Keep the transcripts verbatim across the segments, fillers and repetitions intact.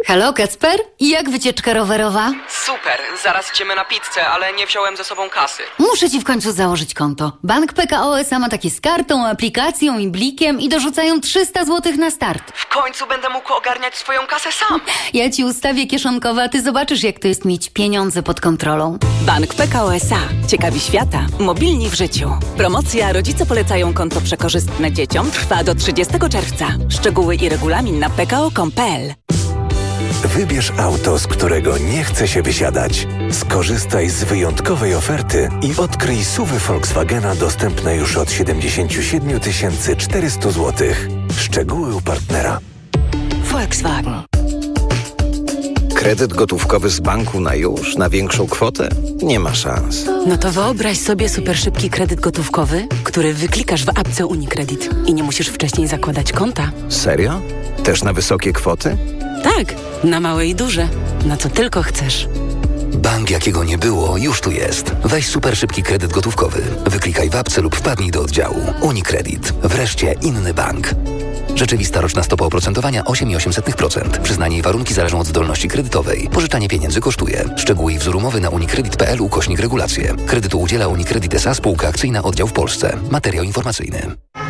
Halo, Kacper? I jak wycieczka rowerowa? Super, zaraz idziemy na pizzę, ale nie wziąłem ze sobą kasy. Muszę ci w końcu założyć konto. Bank P K O S A ma takie z kartą, aplikacją i blikiem i dorzucają trzysta złotych na start. W końcu będę mógł ogarniać swoją kasę sam. Ja ci ustawię kieszonkowe, a ty zobaczysz, jak to jest mieć pieniądze pod kontrolą. Bank P K O S A. Ciekawi świata. Mobilni w życiu. Promocja Rodzice polecają konto przekorzystne dzieciom trwa do trzydziestego czerwca. Szczegóły i regulamin na p k o kropka com kropka p l. Wybierz auto, z którego nie chce się wysiadać. Skorzystaj z wyjątkowej oferty i odkryj S U V y Volkswagena dostępne już od siedemdziesiąt siedem tysięcy czterysta złotych. Szczegóły u partnera. Volkswagen. Kredyt gotówkowy z banku na już, na większą kwotę? Nie ma szans. No to wyobraź sobie super szybki kredyt gotówkowy, który wyklikasz w apce UniCredit i nie musisz wcześniej zakładać konta. Serio? Też na wysokie kwoty? Tak, na małe i duże. Na co tylko chcesz. Bank, jakiego nie było, już tu jest. Weź super szybki kredyt gotówkowy. Wyklikaj w apce lub wpadnij do oddziału. UniCredit. Wreszcie inny bank. Rzeczywista roczna stopa oprocentowania osiem przecinek osiem procent. Przyznanie i warunki zależą od zdolności kredytowej. Pożyczanie pieniędzy kosztuje. Szczegóły i wzór umowy na unicredit kropka p l ukośnik regulacje. Kredytu udziela UniCredit S A spółka akcyjna oddział w Polsce. Materiał informacyjny.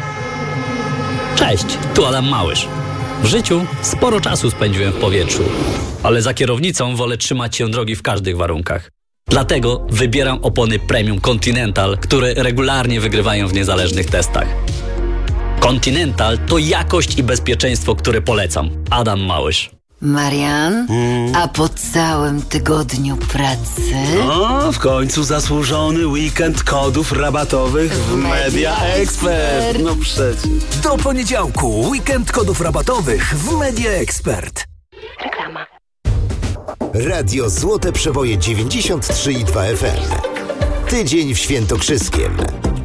Cześć, tu Adam Małysz. W życiu sporo czasu spędziłem w powietrzu, ale za kierownicą wolę trzymać się drogi w każdych warunkach. Dlatego wybieram opony Premium Continental, które regularnie wygrywają w niezależnych testach. Continental to jakość i bezpieczeństwo, które polecam. Adam Małysz. Marian, hmm. a po całym tygodniu pracy... O, w końcu zasłużony weekend kodów rabatowych w Media Expert. No przecież. Do poniedziałku weekend kodów rabatowych w Media Expert. Reklama. Radio Złote Przeboje dziewięćdziesiąt trzy i dwa F M. Tydzień w Świętokrzyskiem.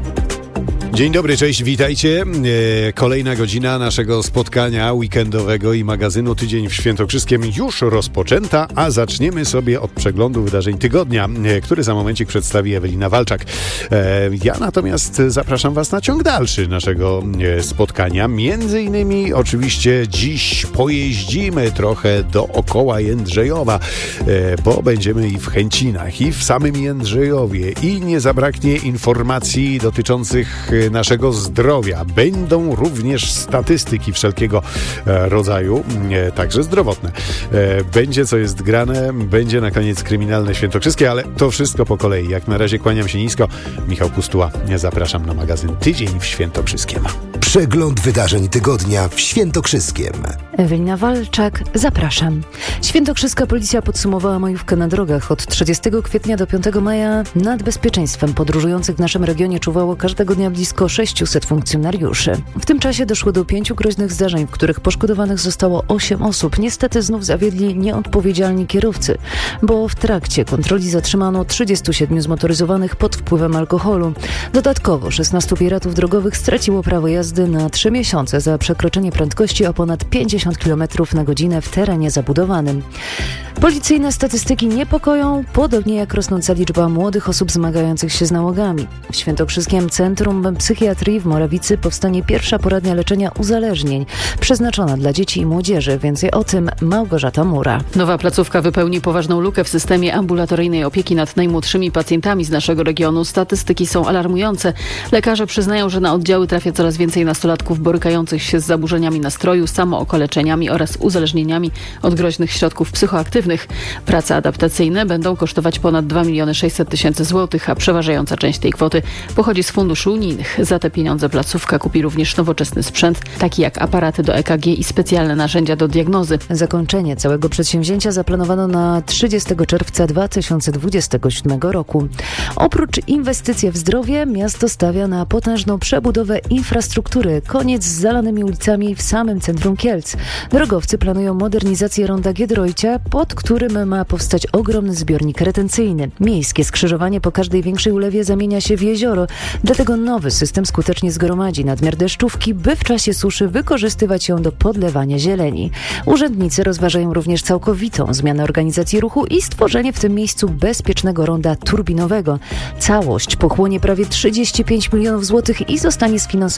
Dzień dobry, cześć, witajcie. E, kolejna godzina naszego spotkania weekendowego i magazynu Tydzień w Świętokrzyskiem już rozpoczęta, a zaczniemy sobie od przeglądu wydarzeń tygodnia, e, który za momencik przedstawi Ewelina Walczak. E, ja natomiast zapraszam Was na ciąg dalszy naszego e, spotkania. Między innymi oczywiście dziś pojeździmy trochę dookoła Jędrzejowa, e, bo będziemy i w Chęcinach, i w samym Jędrzejowie, i nie zabraknie informacji dotyczących naszego zdrowia. Będą również statystyki wszelkiego rodzaju, także zdrowotne. Będzie co jest grane, będzie na koniec kryminalne świętokrzyskie, ale to wszystko po kolei. Jak na razie kłaniam się nisko. Michał Pustuła, zapraszam na magazyn Tydzień w Świętokrzyskiem. Przegląd wydarzeń tygodnia w Świętokrzyskiem. Ewelina Walczak, zapraszam. Świętokrzyska policja podsumowała majówkę na drogach. Od trzydziestego kwietnia do piątego maja nad bezpieczeństwem podróżujących w naszym regionie czuwało każdego dnia blisko sześciuset funkcjonariuszy. W tym czasie doszło do pięciu groźnych zdarzeń, w których poszkodowanych zostało osiem osób. Niestety znów zawiedli nieodpowiedzialni kierowcy, bo w trakcie kontroli zatrzymano trzydziestu siedmiu zmotoryzowanych pod wpływem alkoholu. Dodatkowo szesnastu piratów drogowych straciło prawo jazdy na trzy miesiące za przekroczenie prędkości o ponad pięćdziesiąt kilometrów na godzinę w terenie zabudowanym. Policyjne statystyki niepokoją, podobnie jak rosnąca liczba młodych osób zmagających się z nałogami. W Świętokrzyskim Centrum Psychiatrii w Morawicy powstanie pierwsza poradnia leczenia uzależnień, przeznaczona dla dzieci i młodzieży. Więcej o tym Małgorzata Mura. Nowa placówka wypełni poważną lukę w systemie ambulatoryjnej opieki nad najmłodszymi pacjentami z naszego regionu. Statystyki są alarmujące. Lekarze przyznają, że na oddziały trafia coraz więcej nastolatków borykających się z zaburzeniami nastroju, samookaleczeniami oraz uzależnieniami od groźnych środków psychoaktywnych. Prace adaptacyjne będą kosztować ponad dwa miliony sześćset tysięcy złotych, a przeważająca część tej kwoty pochodzi z funduszy unijnych. Za te pieniądze placówka kupi również nowoczesny sprzęt, taki jak aparaty do E K G i specjalne narzędzia do diagnozy. Zakończenie całego przedsięwzięcia zaplanowano na trzydziestego czerwca dwa tysiące dwudziestego siódmego roku. Oprócz inwestycji w zdrowie, miasto stawia na potężną przebudowę infrastruktury. Koniec z zalanymi ulicami w samym centrum Kielc. Drogowcy planują modernizację ronda Giedroycia, pod którym ma powstać ogromny zbiornik retencyjny. Miejskie skrzyżowanie po każdej większej ulewie zamienia się w jezioro, dlatego nowy system skutecznie zgromadzi nadmiar deszczówki, by w czasie suszy wykorzystywać ją do podlewania zieleni. Urzędnicy rozważają również całkowitą zmianę organizacji ruchu i stworzenie w tym miejscu bezpiecznego ronda turbinowego. Całość pochłonie prawie trzydzieści pięć milionów złotych i zostanie sfinansowana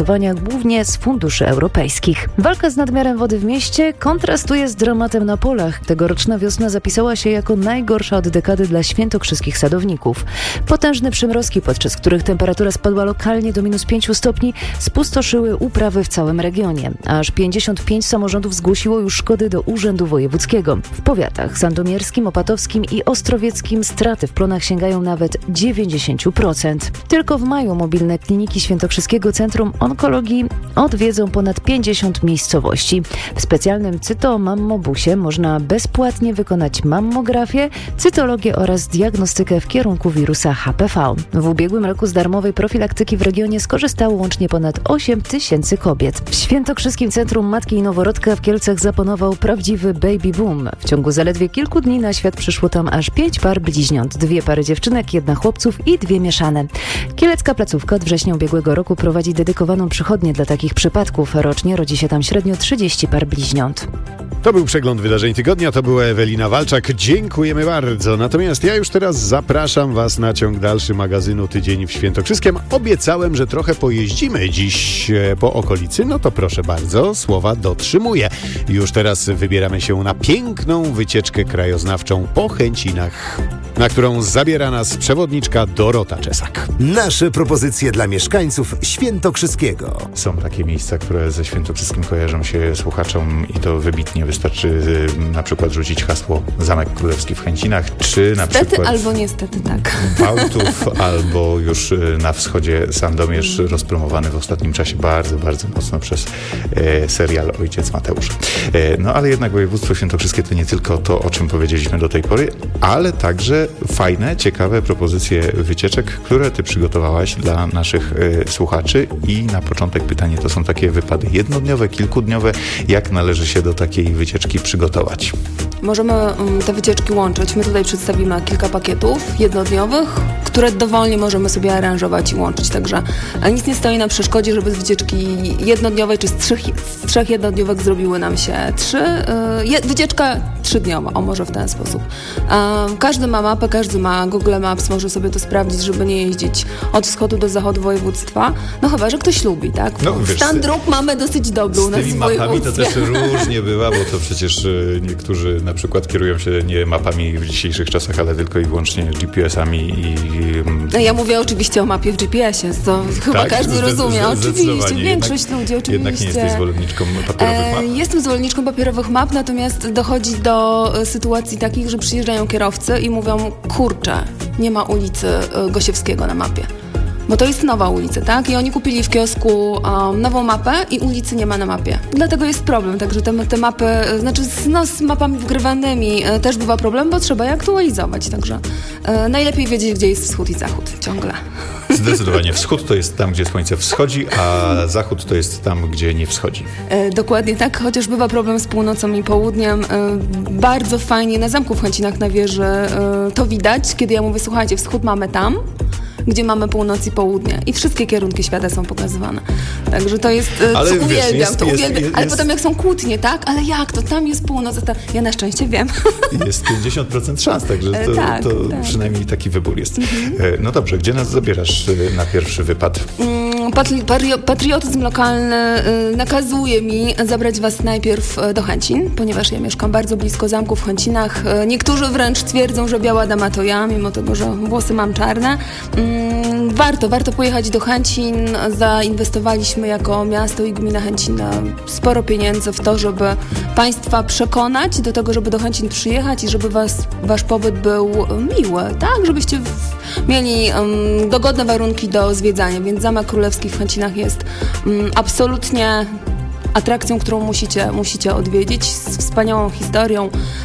głównie z funduszy europejskich. Walka z nadmiarem wody w mieście kontrastuje z dramatem na polach. Tegoroczna wiosna zapisała się jako najgorsza od dekady dla świętokrzyskich sadowników. Potężne przymrozki, podczas których temperatura spadła lokalnie do minus pięciu stopni, spustoszyły uprawy w całym regionie. Aż pięćdziesiąt pięć samorządów zgłosiło już szkody do Urzędu Wojewódzkiego. W powiatach sandomierskim, opatowskim i ostrowieckim straty w plonach sięgają nawet dziewięćdziesiąt procent. Tylko w maju mobilne kliniki Świętokrzyskiego Centrum Onkologii odwiedzą ponad pięćdziesiąt miejscowości. W specjalnym cytomammobusie można bezpłatnie wykonać mammografię, cytologię oraz diagnostykę w kierunku wirusa H P V. W ubiegłym roku z darmowej profilaktyki w regionie skorzystało łącznie ponad osiem tysięcy kobiet. W Świętokrzyskim Centrum Matki i Noworodka w Kielcach zapanował prawdziwy baby boom. W ciągu zaledwie kilku dni na świat przyszło tam aż pięć par bliźniąt, dwie pary dziewczynek, jedna chłopców i dwie mieszane. Kielecka placówka od września ubiegłego roku prowadzi dedykowaną przychodnię dla takich przypadków. Rocznie rodzi się tam średnio trzydzieści par bliźniąt. To był przegląd wydarzeń tygodnia, to była Ewelina Walczak. Dziękujemy bardzo. Natomiast ja już teraz zapraszam Was na ciąg dalszy magazynu Tydzień w Świętokrzyskiem. Obiecałem, że trochę pojeździmy dziś po okolicy, no to proszę bardzo, słowa dotrzymuję. Już teraz wybieramy się na piękną wycieczkę krajoznawczą po Chęcinach, na którą zabiera nas przewodniczka Dorota Czesak. Nasze propozycje dla mieszkańców Świętokrzyskiego. Są takie miejsca, które ze Świętokrzyskim kojarzą się słuchaczom i to wybitnie. Wystarczy y, na przykład rzucić hasło Zamek Królewski w Chęcinach, czy na Stety przykład albo niestety tak. Bałtów, albo już y, na wschodzie Sandomierz, rozpromowany w ostatnim czasie bardzo, bardzo mocno przez y, serial Ojciec Mateusz. Y, no ale jednak województwo świętokrzyskie to nie tylko to, o czym powiedzieliśmy do tej pory, ale także fajne, ciekawe propozycje wycieczek, które ty przygotowałaś dla naszych y, słuchaczy. I na początek pytanie, to są takie wypady jednodniowe, kilkudniowe. Jak należy się do takiej wycieczki przygotować? Możemy um, te wycieczki łączyć. My tutaj przedstawimy kilka pakietów jednodniowych, które dowolnie możemy sobie aranżować i łączyć. Także nic nie stoi na przeszkodzie, żeby z wycieczki jednodniowej czy z trzech, z trzech jednodniówek zrobiły nam się trzy. Yy, wycieczka trzydniowa, o może w ten sposób. Yy, każdy ma mapę, każdy ma Google Maps, może sobie to sprawdzić, żeby nie jeździć od wschodu do zachodu województwa. No chyba, że ktoś lubi, tak? No, wiesz, stan dróg mamy dosyć dobry u nas w województwie. Z tymi mapami to też różnie bywa, bo to przecież niektórzy na przykład kierują się nie mapami w dzisiejszych czasach, ale tylko i wyłącznie G P S-ami i... No ja mówię oczywiście o mapie w G P S-ie, to chyba tak? każdy Zde- rozumie. Oczywiście, większość jednak, ludzi oczywiście. Jednak nie jesteś zwolenniczką papierowych map? E, jestem zwolenniczką papierowych map, natomiast dochodzi do sytuacji takich, że przyjeżdżają kierowcy i mówią, kurczę, nie ma ulicy Gosiewskiego na mapie. Bo to jest nowa ulica, tak? I oni kupili w kiosku um, nową mapę i ulicy nie ma na mapie. Dlatego jest problem, także te, te mapy, znaczy z, no, z mapami wgrywanymi e, też bywa problem, bo trzeba je aktualizować, także e, najlepiej wiedzieć, gdzie jest wschód i zachód ciągle. Zdecydowanie. Wschód to jest tam, gdzie słońce wschodzi, a zachód to jest tam, gdzie nie wschodzi. E, dokładnie tak, chociaż bywa problem z północą i południem. E, bardzo fajnie na Zamku w Chęcinach na wieży e, to widać, kiedy ja mówię, słuchajcie, wschód mamy tam, gdzie mamy północ i południe. I wszystkie kierunki świata są pokazywane. Także to jest, ale co wiesz, uwielbiam, jest, to jest, uwielbiam. Jest, ale jest... potem jak są kłótnie, tak? Ale jak to? Tam jest północ, a tam... Ja na szczęście wiem. Jest pięćdziesiąt procent szans, także to, tak, to tak. przynajmniej taki wybór jest. Mhm. No dobrze, gdzie nas zabierasz na pierwszy wypad? Patri- patri- patriotyzm lokalny nakazuje mi zabrać was najpierw do Chęcin, ponieważ ja mieszkam bardzo blisko zamku w Chęcinach. Niektórzy wręcz twierdzą, że biała dama to ja, mimo tego, że włosy mam czarne. Warto, warto pojechać do Chęcin. Zainwestowaliśmy jako miasto i gmina Chęcina sporo pieniędzy w to, żeby państwa przekonać do tego, żeby do Chęcin przyjechać i żeby was, wasz pobyt był miły, tak? Żebyście w, mieli um, dogodne warunki do zwiedzania, więc Zamek Królewski w Chęcinach jest um, absolutnie atrakcją, którą musicie, musicie odwiedzić, z wspaniałą historią.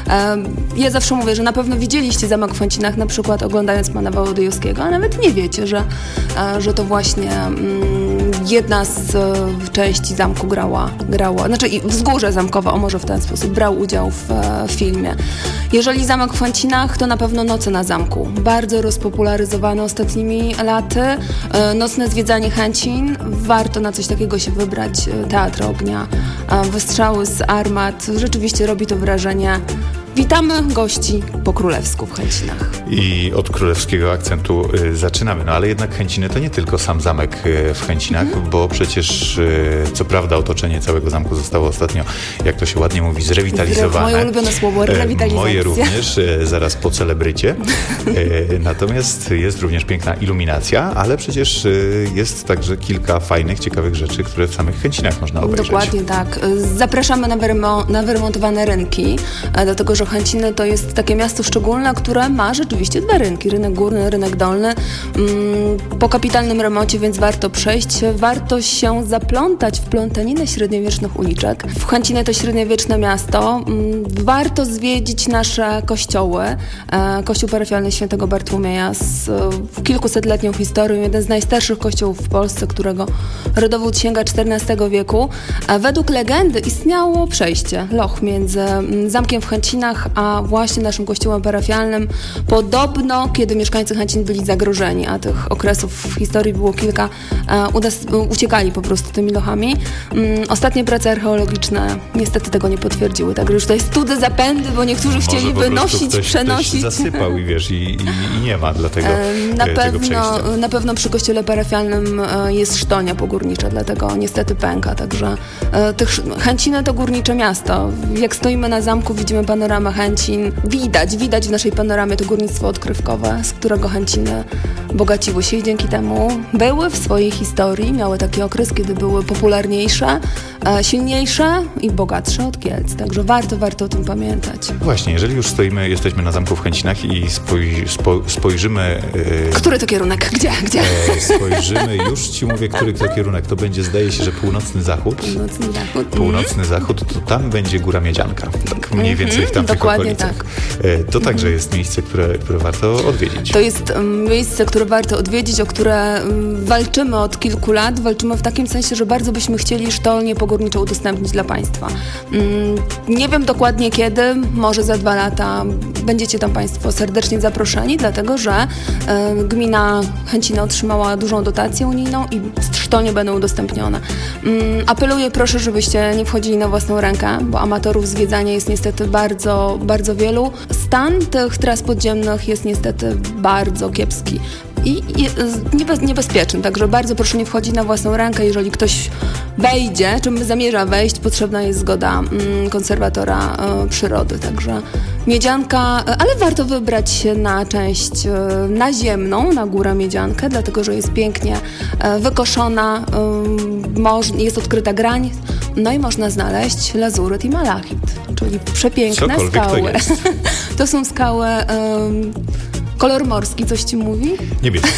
Ja zawsze mówię, że na pewno widzieliście Zamek w Chęcinach, na przykład oglądając pana Wołodyjowskiego, a nawet nie wiecie, że, że to właśnie jedna z części zamku grała, grała znaczy wzgórze zamkowe, o może w ten sposób, brał udział w, w filmie. Jeżeli Zamek w Chęcinach, to na pewno Noce na zamku. Bardzo rozpopularyzowane ostatnimi laty. Nocne zwiedzanie Chęcin. Warto na coś takiego się wybrać. Teatr ognia, wystrzały z armat. Rzeczywiście robi to wrażenie Witamy gości po królewsku w Chęcinach. I od królewskiego akcentu y, zaczynamy. No ale jednak Chęciny to nie tylko sam zamek y, w Chęcinach, mhm. bo przecież y, co prawda otoczenie całego zamku zostało ostatnio, jak to się ładnie mówi, zrewitalizowane. Moje ulubione słowo, rewitalizacja. Moje również, y, zaraz po celebrycie. Y, natomiast jest również piękna iluminacja, ale przecież y, jest także kilka fajnych, ciekawych rzeczy, które w samych Chęcinach można obejrzeć. Dokładnie tak. Zapraszamy na, wyremo- na wyremontowane rynki, dlatego że Chęciny to jest takie miasto szczególne, które ma rzeczywiście dwa rynki. Rynek górny, rynek dolny. Po kapitalnym remoncie, więc warto przejść. Warto się zaplątać w plątaninę średniowiecznych uliczek. W Chęciny to średniowieczne miasto. Warto zwiedzić nasze kościoły. Kościół parafialny Świętego Bartłomieja z kilkusetletnią historią. Jeden z najstarszych kościołów w Polsce, którego rodowód sięga czternastego wieku. Według legendy istniało przejście, loch między zamkiem w Chęcinach a właśnie naszym kościołem parafialnym. Podobno, kiedy mieszkańcy Chęcin byli zagrożeni, a tych okresów w historii było kilka, udas- uciekali po prostu tymi lochami. Ostatnie prace archeologiczne niestety tego nie potwierdziły. Także już tutaj study zapędy, bo niektórzy Może chcieli po wynosić, ktoś, przenosić. Ktoś zasypał i wiesz, i, i, i nie ma dlatego na tego pewno, przejścia. Na pewno przy kościele parafialnym jest sztonia pogórnicza, dlatego niestety pęka. Także tych Chęciny to górnicze miasto. Jak stoimy na zamku, widzimy panoramę Chęcin. Widać, widać w naszej panoramie to górnictwo odkrywkowe, z którego Chęciny bogaciły się i dzięki temu były w swojej historii, miały taki okres, kiedy były popularniejsze, silniejsze i bogatsze od Kielc. Także warto, warto o tym pamiętać. Właśnie, jeżeli już stoimy, jesteśmy na zamku w Chęcinach i spoj- spo- spojrzymy... Yy, który to kierunek? Gdzie? Gdzie? E, spojrzymy, już ci mówię, który to kierunek. To będzie, zdaje się, że północny zachód. Północny zachód. Północny mm. zachód, to tam będzie Góra Miedzianka. Tak mniej mm-hmm, więcej w tamtych dokładnie okolicach. Tak. E, to także mm-hmm. jest miejsce, które, które warto odwiedzić. To jest um, miejsce, które warto odwiedzić, o które um, walczymy od kilku lat. Walczymy w takim sensie, że bardzo byśmy chcieli sztolnię pogórniczą udostępnić dla Państwa. Um, nie wiem dokładnie kiedy, może za dwa lata będziecie tam Państwo serdecznie zaproszeni, dlatego że um, gmina Chęciny otrzymała dużą dotację unijną i sztolnie będą udostępnione. Um, apeluję proszę, żebyście nie wchodzili na własną rękę, bo amatorów zwiedzania jest niestety bardzo, bardzo wielu. Stan tych tras podziemnych jest niestety bardzo kiepski i niebezpieczny, także bardzo proszę nie wchodzić na własną rękę. Jeżeli ktoś wejdzie, czy zamierza wejść, potrzebna jest zgoda mm, konserwatora y, przyrody, także Miedzianka, ale warto wybrać się na część y, naziemną, na Górę Miedziankę, dlatego że jest pięknie y, wykoszona, y, moż, jest odkryta grań, no i można znaleźć lazuryt i malachit, czyli przepiękne Cokolwiek skały. To, jest. To są skały... Y, Kolor morski, coś ci mówi? Niebieski.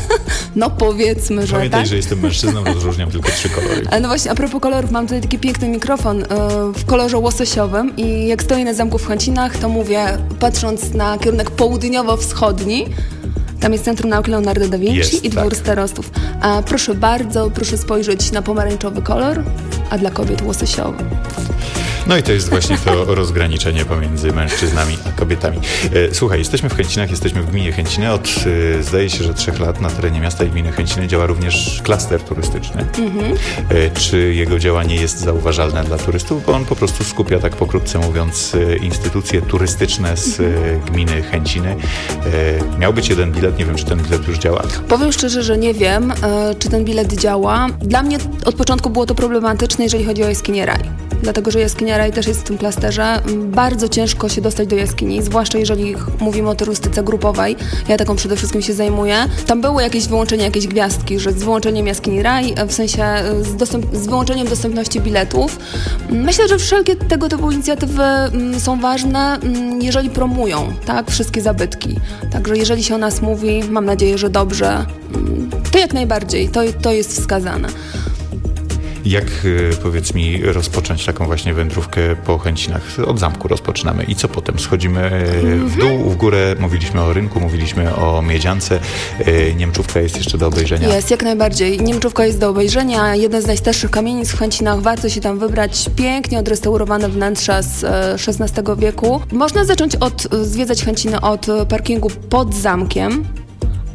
No powiedzmy, że Pamiętaj, tak. że jestem mężczyzną, rozróżniam tylko trzy kolory. No właśnie, a propos kolorów, mam tutaj taki piękny mikrofon w kolorze łososiowym i jak stoję na zamku w Chęcinach, to mówię, patrząc na kierunek południowo-wschodni, tam jest Centrum Nauki Leonardo da Vinci jest, i Dwór tak. Starostów. A proszę bardzo, proszę spojrzeć na pomarańczowy kolor, a dla kobiet łososiowy. No i to jest właśnie to rozgraniczenie pomiędzy mężczyznami a kobietami. Słuchaj, jesteśmy w Chęcinach, jesteśmy w gminie Chęciny. Od, zdaje się, że trzech lat na terenie miasta i gminy Chęciny działa również klaster turystyczny. Mhm. Czy jego działanie jest zauważalne dla turystów? Bo on po prostu skupia, tak pokrótce mówiąc, instytucje turystyczne z mhm. gminy Chęciny. Miał być jeden bilet, nie wiem, czy ten bilet już działa. Powiem szczerze, że nie wiem, czy ten bilet działa. Dla mnie od początku było to problematyczne, jeżeli chodzi o jaskinię Raj. Dlatego, że jaskinia Raj też jest w tym klasterze. Bardzo ciężko się dostać do jaskini, zwłaszcza jeżeli mówimy o turystyce grupowej. Ja taką przede wszystkim się zajmuję. Tam były jakieś wyłączenia, jakieś gwiazdki, że z wyłączeniem jaskini Raj, w sensie z, dostęp, z wyłączeniem dostępności biletów. Myślę, że wszelkie tego typu inicjatywy są ważne, jeżeli promują, tak, wszystkie zabytki. Także jeżeli się o nas mówi, mam nadzieję, że dobrze, to jak najbardziej, to, to jest wskazane. Jak, powiedz mi, rozpocząć taką właśnie wędrówkę po Chęcinach? Od zamku rozpoczynamy. I co potem? Schodzimy w dół, w górę, mówiliśmy o rynku, mówiliśmy o Miedziance. Niemczówka jest jeszcze do obejrzenia. Jest, jak najbardziej. Niemczówka jest do obejrzenia. Jeden z najstarszych kamienic w Chęcinach. Warto się tam wybrać. Pięknie odrestaurowane wnętrza z szesnastego wieku. Można zacząć od, zwiedzać Chęciny od parkingu pod zamkiem.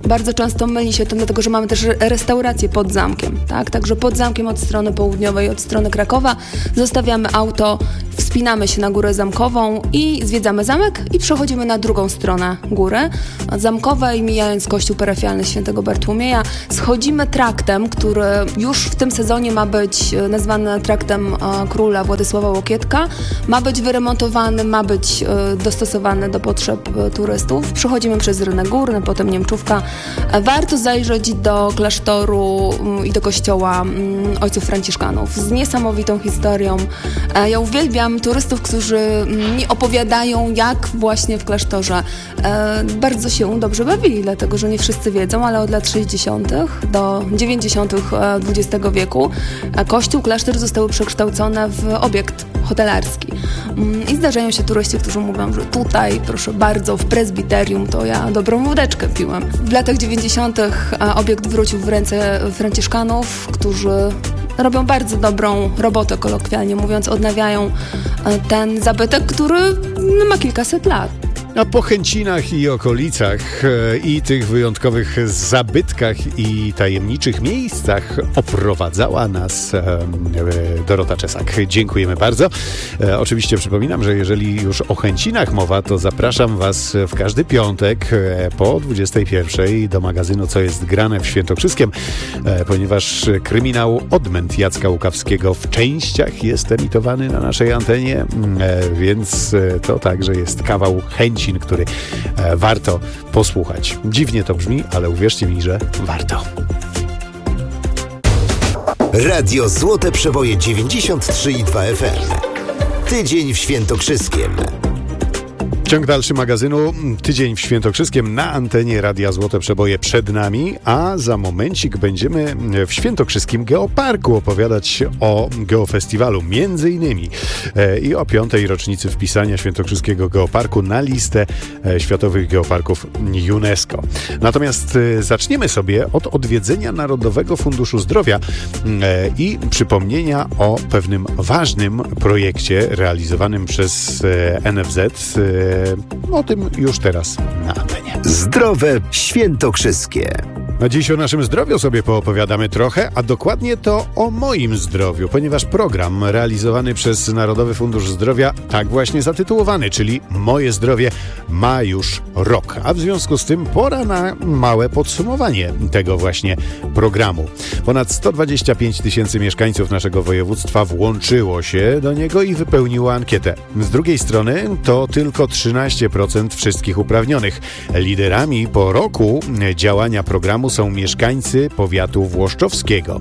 Bardzo często myli się to dlatego, że mamy też restaurację pod zamkiem, tak? Także pod zamkiem od strony południowej, od strony Krakowa zostawiamy auto, wspinamy się na górę zamkową i zwiedzamy zamek i przechodzimy na drugą stronę góry zamkowej, mijając kościół parafialny Świętego Bartłomieja. Schodzimy traktem, który już w tym sezonie ma być nazwany traktem króla Władysława Łokietka. Ma być wyremontowany, ma być dostosowany do potrzeb turystów. Przechodzimy przez rynek górny, potem Niemczówka. Warto zajrzeć do klasztoru i do kościoła ojców franciszkanów z niesamowitą historią. Ja uwielbiam turystów, którzy mi opowiadają, jak właśnie w klasztorze bardzo się dobrze bawili, dlatego że nie wszyscy wiedzą, ale od lat sześćdziesiątych do dziewięćdziesiątych dwudziestego wieku kościół, klasztor zostały przekształcone w obiekt hotelarski. I zdarzają się turyści, którzy mówią, że tutaj, proszę bardzo, w prezbiterium to ja dobrą wódeczkę piłem. W latach dziewięćdziesiątych obiekt wrócił w ręce franciszkanów, którzy robią bardzo dobrą robotę, kolokwialnie mówiąc, odnawiają ten zabytek, który ma kilkaset lat. A po Chęcinach i okolicach e, i tych wyjątkowych zabytkach i tajemniczych miejscach oprowadzała nas e, Dorota Czesak. Dziękujemy bardzo. E, oczywiście przypominam, że jeżeli już o Chęcinach mowa, to zapraszam Was w każdy piątek e, po dwudziestej pierwszej do magazynu Co jest grane w Świętokrzyskiem, e, ponieważ kryminał Odmęt Jacka Łukawskiego w częściach jest emitowany na naszej antenie, e, więc e, to także jest kawał chęci, który e, warto posłuchać. Dziwnie to brzmi, ale uwierzcie mi, że warto. Radio Złote Przeboje dziewięćdziesiąt trzy i dwa F M. Tydzień w Świętokrzyskiem. Ciąg dalszy magazynu Tydzień w Świętokrzyskiem na antenie Radia Złote Przeboje przed nami, a za momencik będziemy w Świętokrzyskim Geoparku opowiadać o Geofestiwalu między innymi e, i o piątej rocznicy wpisania Świętokrzyskiego Geoparku na listę e, Światowych Geoparków UNESCO. Natomiast e, zaczniemy sobie od odwiedzenia Narodowego Funduszu Zdrowia e, i przypomnienia o pewnym ważnym projekcie realizowanym przez e, N F Z. E, O tym już teraz na antenie. Zdrowe Świętokrzyskie. A dziś o naszym zdrowiu sobie poopowiadamy trochę, a dokładnie to o moim zdrowiu, ponieważ program realizowany przez Narodowy Fundusz Zdrowia, tak właśnie zatytułowany, czyli Moje Zdrowie, ma już rok. A w związku z tym pora na małe podsumowanie tego właśnie programu. Ponad sto dwadzieścia pięć tysięcy mieszkańców naszego województwa włączyło się do niego i wypełniło ankietę. Z drugiej strony to tylko trzynaście procent wszystkich uprawnionych. Liderami po roku działania programu są mieszkańcy powiatu włoszczowskiego.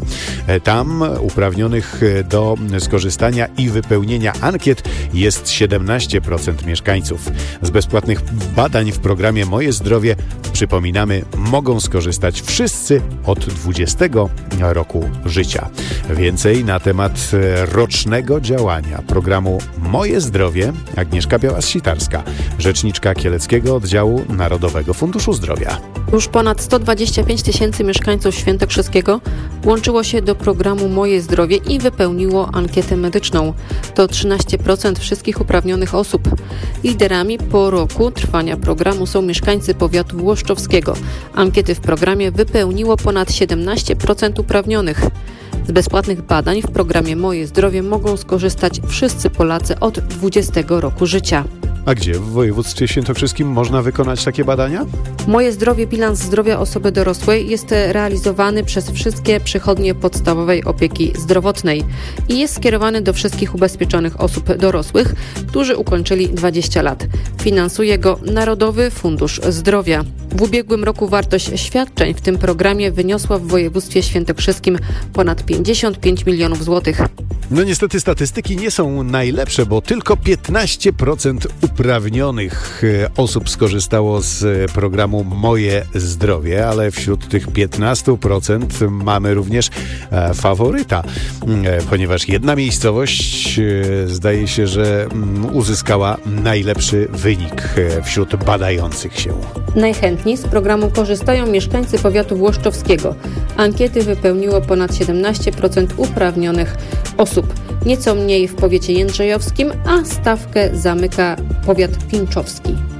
Tam uprawnionych do skorzystania i wypełnienia ankiet jest siedemnaście procent mieszkańców. Z bezpłatnych badań w programie Moje Zdrowie, przypominamy, mogą skorzystać wszyscy od dwudziestego roku życia. Więcej na temat rocznego działania programu Moje Zdrowie Agnieszka Białas-Sitarska, rzeczniczka Kieleckiego Oddziału Narodowego Funduszu Zdrowia. Już ponad sto dwadzieścia pięć tysięcy mieszkańców Świętokrzyskiego włączyło się do programu Moje Zdrowie i wypełniło ankietę medyczną. To trzynaście procent wszystkich uprawnionych osób. Liderami po roku trwania programu są mieszkańcy powiatu włoszczowskiego. Ankiety w programie wypełniło ponad siedemnaście procent uprawnionych. Z bezpłatnych badań w programie Moje Zdrowie mogą skorzystać wszyscy Polacy od dwudziestego roku życia. A gdzie w województwie świętokrzyskim można wykonać takie badania? Moje Zdrowie, bilans zdrowia osoby dorosłej jest realizowany przez wszystkie przychodnie podstawowej opieki zdrowotnej i jest skierowany do wszystkich ubezpieczonych osób dorosłych, którzy ukończyli dwadzieścia lat. Finansuje go Narodowy Fundusz Zdrowia. W ubiegłym roku wartość świadczeń w tym programie wyniosła w województwie świętokrzyskim ponad pięćdziesiąt pięć milionów złotych. No niestety statystyki nie są najlepsze, bo tylko piętnaście procent uprawnionych osób skorzystało z programu Moje Zdrowie, ale wśród tych piętnastu procent mamy również faworyta, ponieważ jedna miejscowość zdaje się, że uzyskała najlepszy wynik wśród badających się. Najchętniej z programu korzystają mieszkańcy powiatu włoszczowskiego. Ankiety wypełniło ponad siedemnaście procent uprawnionych osób. Nieco mniej w powiecie jędrzejowskim, a stawkę zamyka powiat pińczowski.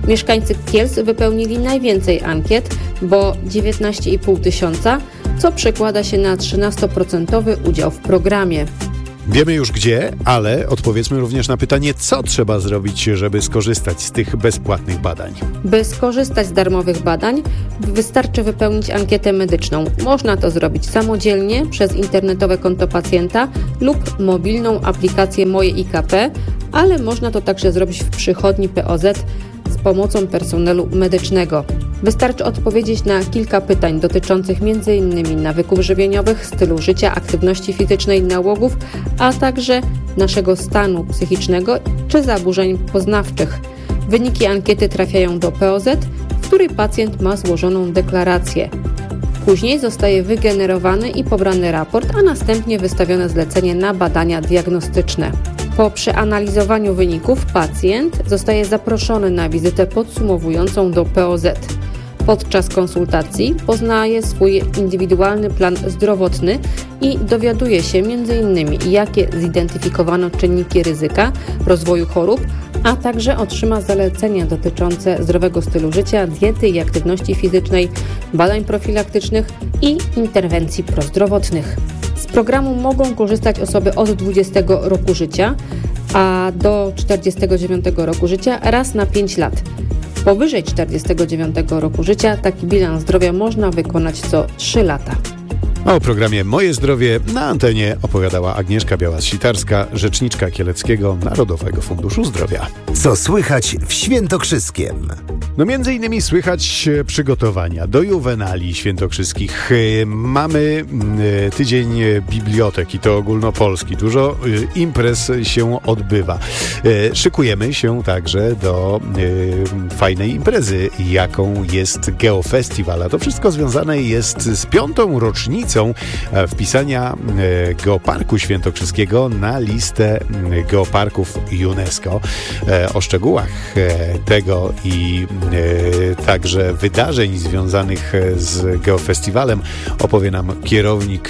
Mieszkańcy Kielc wypełnili najwięcej ankiet, bo dziewiętnaście i pół tysiąca, co przekłada się na trzynastoprocentowy udział w programie. Wiemy już gdzie, ale odpowiedzmy również na pytanie, co trzeba zrobić, żeby skorzystać z tych bezpłatnych badań. By skorzystać z darmowych badań, wystarczy wypełnić ankietę medyczną. Można to zrobić samodzielnie przez internetowe konto pacjenta lub mobilną aplikację Moje I K P, ale można to także zrobić w przychodni P O Z z pomocą personelu medycznego. Wystarczy odpowiedzieć na kilka pytań dotyczących m.in. nawyków żywieniowych, stylu życia, aktywności fizycznej, nałogów, a także naszego stanu psychicznego czy zaburzeń poznawczych. Wyniki ankiety trafiają do P O Z, w której pacjent ma złożoną deklarację. Później zostaje wygenerowany i pobrany raport, a następnie wystawione zlecenie na badania diagnostyczne. Po przeanalizowaniu wyników pacjent zostaje zaproszony na wizytę podsumowującą do P O Z. Podczas konsultacji poznaje swój indywidualny plan zdrowotny i dowiaduje się m.in. jakie zidentyfikowano czynniki ryzyka rozwoju chorób, a także otrzyma zalecenia dotyczące zdrowego stylu życia, diety i aktywności fizycznej, badań profilaktycznych i interwencji prozdrowotnych. Z programu mogą korzystać osoby od dwudziestego roku życia, a do czterdziestego dziewiątego roku życia raz na pięć lat. Powyżej czterdziestego dziewiątego roku życia taki bilans zdrowia można wykonać co trzy lata. O programie Moje Zdrowie na antenie opowiadała Agnieszka Białas-Sitarska, rzeczniczka Kieleckiego Narodowego Funduszu Zdrowia. Co słychać w Świętokrzyskiem? No między innymi słychać przygotowania do juwenali świętokrzyskich. Mamy tydzień bibliotek i to ogólnopolski. Dużo imprez się odbywa. Szykujemy się także do fajnej imprezy, jaką jest Geofestiwal. A to wszystko związane jest z piątą rocznicą wpisania Geoparku Świętokrzyskiego na listę geoparków UNESCO. O szczegółach tego i także wydarzeń związanych z Geofestiwalem opowie nam kierownik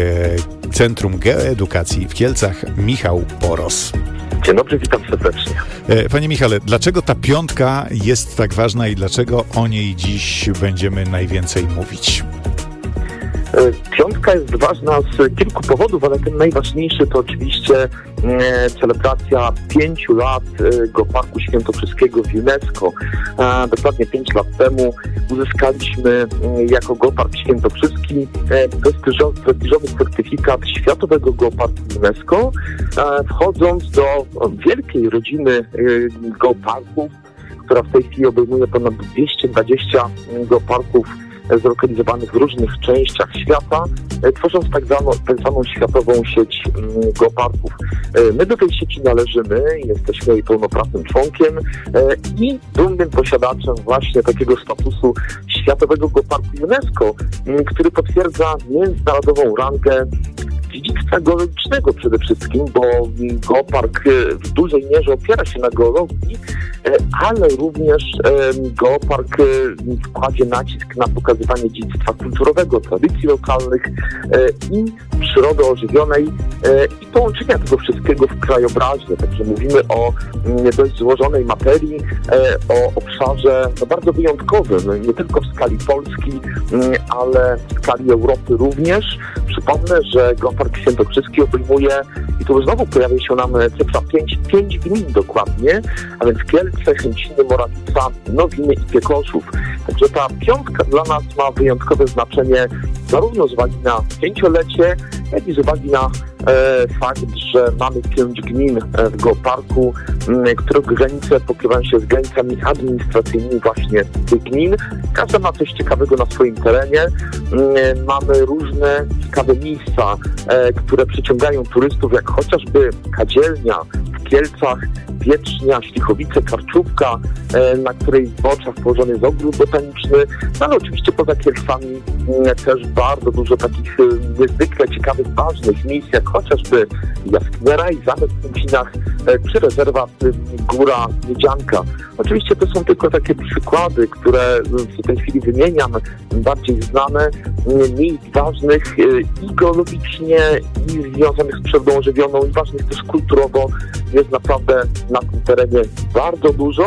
Centrum Geoedukacji w Kielcach, Michał Poros. Dzień dobry, witam serdecznie. Panie Michale, dlaczego ta piątka jest tak ważna i dlaczego o niej dziś będziemy najwięcej mówić? Piątka jest ważna z kilku powodów, ale ten najważniejszy to oczywiście e, celebracja pięciu lat e, Geoparku Świętokrzyskiego w UNESCO. E, dokładnie pięć lat temu uzyskaliśmy e, jako Geopark Świętokrzyski e, prestiżowy, prestiżowy certyfikat Światowego Geoparku UNESCO, e, wchodząc do wielkiej rodziny e, geoparków, która w tej chwili obejmuje ponad dwieście dwadzieścia geoparków zlokalizowanych w różnych częściach świata, tworząc tak zwaną, tak zwaną światową sieć geoparków. My do tej sieci należymy, jesteśmy jej pełnoprawnym członkiem i dumnym posiadaczem właśnie takiego statusu Światowego Geoparku UNESCO, który potwierdza międzynarodową rangę dziedzictwa geologicznego przede wszystkim, bo geopark w dużej mierze opiera się na geologii, ale również geopark kładzie nacisk na pokazywanie dziedzictwa kulturowego, tradycji lokalnych i przyrody ożywionej i połączenia tego wszystkiego w krajobrazie. Także mówimy o dość złożonej materii, o obszarze no, bardzo wyjątkowym, nie tylko w skali Polski, ale w skali Europy również. Przypomnę, że Geopark Świętokrzyski obejmuje, i tu znowu pojawia się nam cyfra pięć, pięć gmin dokładnie, a więc Kielce, Chęciny, Morawica, Nowiny i Piekoszów. Także ta piątka dla nas ma wyjątkowe znaczenie zarówno z uwagi na pięciolecie, jak i z uwagi na e, fakt, że mamy pięć gmin w geoparku, m, których granice pokrywają się z granicami administracyjnymi właśnie tych gmin. Każda ma coś ciekawego na swoim terenie. M, mamy różne ciekawe miejsca, e, które przyciągają turystów, jak chociażby Kadzielnia w Kielcach, Wietrznia, Ślichowice, Karczówka, e, na której w oczach położony jest ogród botaniczny, no ale oczywiście poza Kielcami e, też bardzo dużo takich e, niezwykle ciekawych, ważnych miejsc, jak chociażby Jaskiniera i Zamek w Kęcinach, e, czy rezerwat e, Góra Miedzianka. Oczywiście to są tylko takie przykłady, które w tej chwili wymieniam, bardziej znane, e, miejsc ważnych e, i geologicznie, i związanych z przyrodą ożywioną, i ważnych też kulturowo. Jest naprawdę na tym terenie bardzo dużo.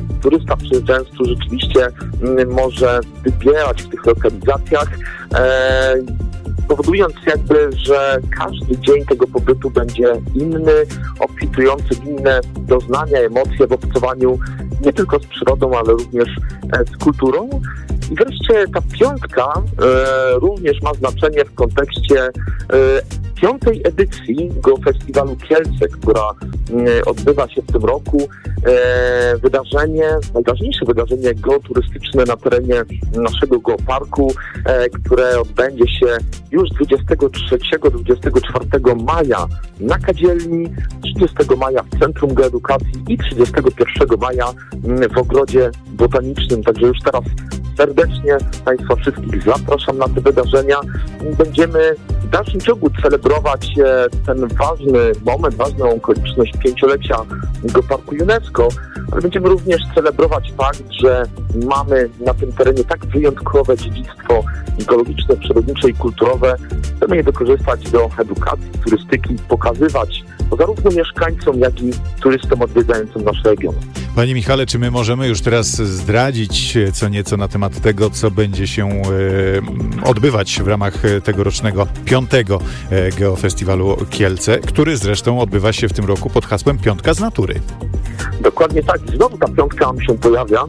turysta przyjeżdżając tu rzeczywiście m, może wybierać w tych lokalizacjach, e, powodując jakby, że każdy dzień tego pobytu będzie inny, obfitujący w inne doznania, emocje w obcowaniu nie tylko z przyrodą, ale również e, z kulturą. I wreszcie ta piątka e, również ma znaczenie w kontekście e, piątej edycji Geofestiwalu Kielce, która e, odbywa się w tym roku. E, wydarzenie, najważniejsze wydarzenie geoturystyczne na terenie naszego geoparku, e, które odbędzie się już dwudziestego trzeciego do dwudziestego czwartego maja na Kadzielni, trzydziestego maja w Centrum Geoedukacji i trzydziestego pierwszego maja w Ogrodzie Botanicznym. Także już teraz serdecznie Państwa wszystkich zapraszam na te wydarzenia. Będziemy w dalszym ciągu celebrować ten ważny moment, ważną okoliczność pięciolecia Geoparku UNESCO, ale będziemy również celebrować fakt, że mamy na tym terenie tak wyjątkowe dziedzictwo geologiczne, przyrodnicze i kulturowe. Chcemy je wykorzystać do edukacji, turystyki, pokazywać to zarówno mieszkańcom, jak i turystom odwiedzającym nasz region. Panie Michale, czy my możemy już teraz zdradzić co nieco na temat tego, co będzie się e, odbywać w ramach tegorocznego piątego e, Geofestiwalu Kielce, który zresztą odbywa się w tym roku pod hasłem Piątka z natury? Dokładnie tak. Znowu ta piątka się pojawia e,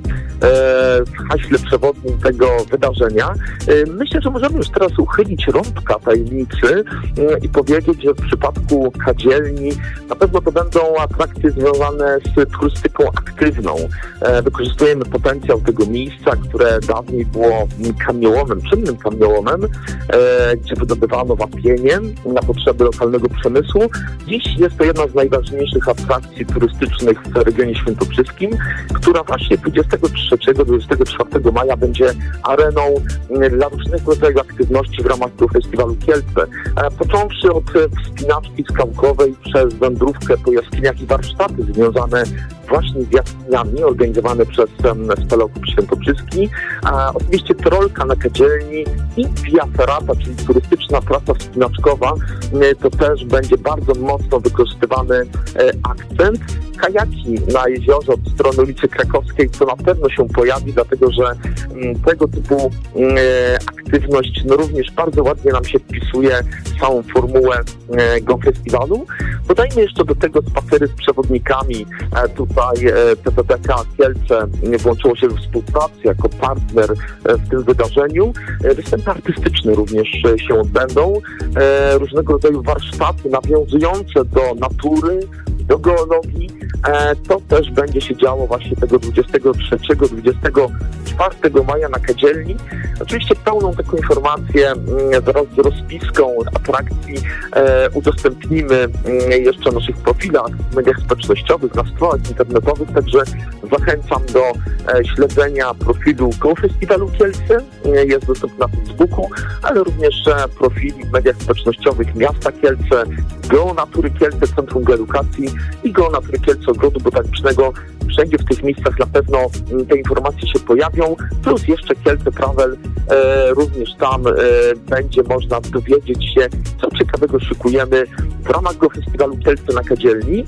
w haśle przewodnim tego wydarzenia. E, myślę, że możemy już teraz uchylić rąbka tajemnicy e, i powiedzieć, że w przypadku Kadzielni na pewno to będą atrakcje związane z turystyką aktywną. E, wykorzystujemy potencjał tego miejsca, które dawniej było kamieniołomem, czynnym kamieniołomem, e, gdzie wydobywano wapienie na potrzeby lokalnego przemysłu. Dziś jest to jedna z najważniejszych atrakcji turystycznych w regionie świętokrzyskim, która właśnie dwudziestego trzeciego do dwudziestego czwartego maja będzie areną dla różnego rodzaju aktywności w ramach tego festiwalu Kielce. Począwszy od wspinaczki skałkowej przez wędrówkę po jaskiniach i warsztaty związane właśnie z jaskiniami organizowane przez Speleokup Świętokrzyski. A oczywiście trolka na Kadzielni i Via Ferrata, czyli turystyczna trasa wspinaczkowa, to też będzie bardzo mocno wykorzystywany akcent. Kajaki na jeziorze od strony ulicy Krakowskiej, co na pewno się pojawi, dlatego że m, tego typu m, aktywność no, również bardzo ładnie nam się wpisuje w całą formułę e, Geofestiwalu. Dodajmy jeszcze do tego spacery z przewodnikami. E, tutaj e, P P P K Kielce włączyło się w współpracę jako partner e, w tym wydarzeniu. E, występy artystyczne również e, się odbędą. E, różnego rodzaju warsztaty nawiązujące do natury, do geologii. E, to też będzie się działo właśnie tego dwudziestego trzeciego do dwudziestego czwartego maja na Kadzielni. Oczywiście pełną taką informację m, wraz z rozpiską atrakcji e, udostępnimy m, jeszcze na naszych profilach w mediach społecznościowych, na stronach internetowych, także zachęcam do e, śledzenia profilu Geofestiwalu Kielce. E, jest dostępny na Facebooku, ale również e, profili w mediach społecznościowych Miasta Kielce, Geonatury Kielce, Centrum Geoedukacji i Geonatury Kielce, Ogrodu Botanicznego. Wszędzie w tych miejscach na pewno te informacje się pojawią, plus jeszcze Kielce Travel, e, również tam e, będzie można dowiedzieć się, co ciekawego szykujemy w ramach Geofestiwalu Kielce na Kadzielni.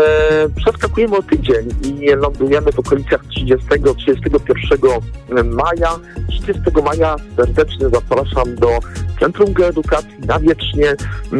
E, przeskakujemy o tydzień i lądujemy w okolicach trzydziestego do trzydziestego pierwszego maja. trzydziestego maja serdecznie zapraszam do Centrum Geoedukacji na Wiecznie,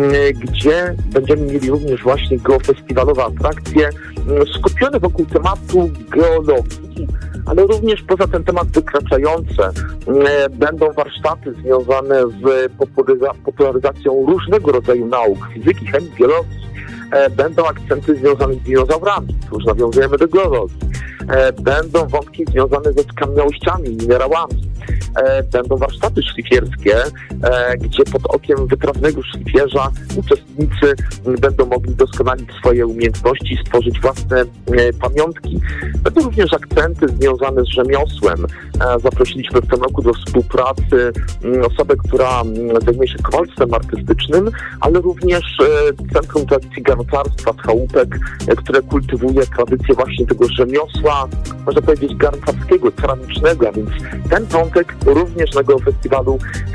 gdzie będziemy mieli również właśnie geofestiwalowe atrakcje skupione wokół tematu geologii, ale również poza ten temat wykraczające. Będą warsztaty związane z popularyzacją różnego rodzaju nauk, fizyki, chemii, biologii. Będą akcenty związane z dinozaurami, tu już nawiązujemy do geologii. Będą wątki związane ze skamieniałościami, minerałami. Będą warsztaty szlifierskie, gdzie pod okiem wytrawnego szlifierza uczestnicy będą mogli doskonalić swoje umiejętności, stworzyć własne pamiątki. Będą również akcenty związane z rzemiosłem. Zaprosiliśmy w tym roku do współpracy osobę, która zajmuje się kowalstwem artystycznym, ale również Centrum Tradycji Garncarstwa z Chałupek, które kultywuje tradycję właśnie tego rzemiosła, można powiedzieć garncarskiego, ceramicznego, a więc ten wątek również na Geofestiwalu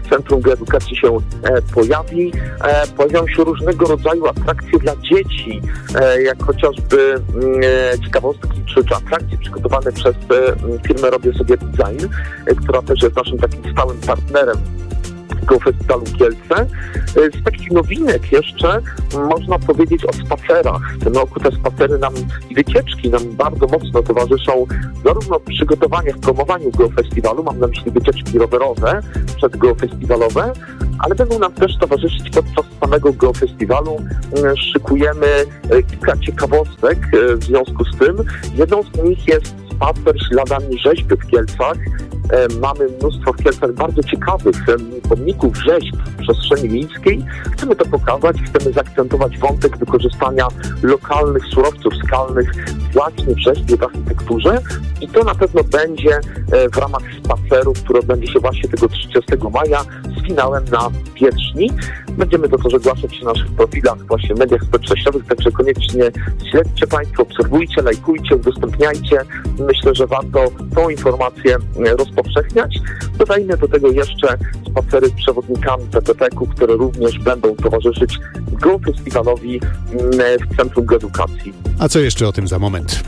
w Centrum Geoedukacji się pojawi. Pojawią się różnego rodzaju atrakcje dla dzieci, jak chociażby ciekawostki czy, czy atrakcje przygotowane przez firmę Robię Sobie Design, która też jest naszym takim stałym partnerem Geofestiwalu Kielce. Z takich nowinek jeszcze można powiedzieć o spacerach. W tym roku te spacery nam i wycieczki nam bardzo mocno towarzyszą zarówno w przygotowaniach, w promowaniu Geofestiwalu, mam na myśli wycieczki rowerowe, przedgeofestiwalowe, ale będą nam też towarzyszyć podczas samego Geofestiwalu. Szykujemy kilka ciekawostek w związku z tym. Jedną z nich jest spacer śladami rzeźby w Kielcach. Mamy mnóstwo w Kielcach bardzo ciekawych pomników rzeźb w przestrzeni miejskiej. Chcemy to pokazać, chcemy zaakcentować wątek wykorzystania lokalnych surowców skalnych właśnie w rzeźbie, w architekturze i to na pewno będzie w ramach spaceru, który odbędzie się właśnie tego trzydziestego maja z finałem na Wietrzni. Będziemy to też ogłaszać na naszych profilach, właśnie w mediach społecznościowych, także koniecznie śledźcie Państwo, obserwujcie, lajkujcie, udostępniajcie. Myślę, że warto tą informację rozpowszechniać. Dodajmy do tego jeszcze spacery z przewodnikami P P P K u, które również będą towarzyszyć Geofestiwalowi w Centrum Geoedukacji. A co jeszcze o tym za moment?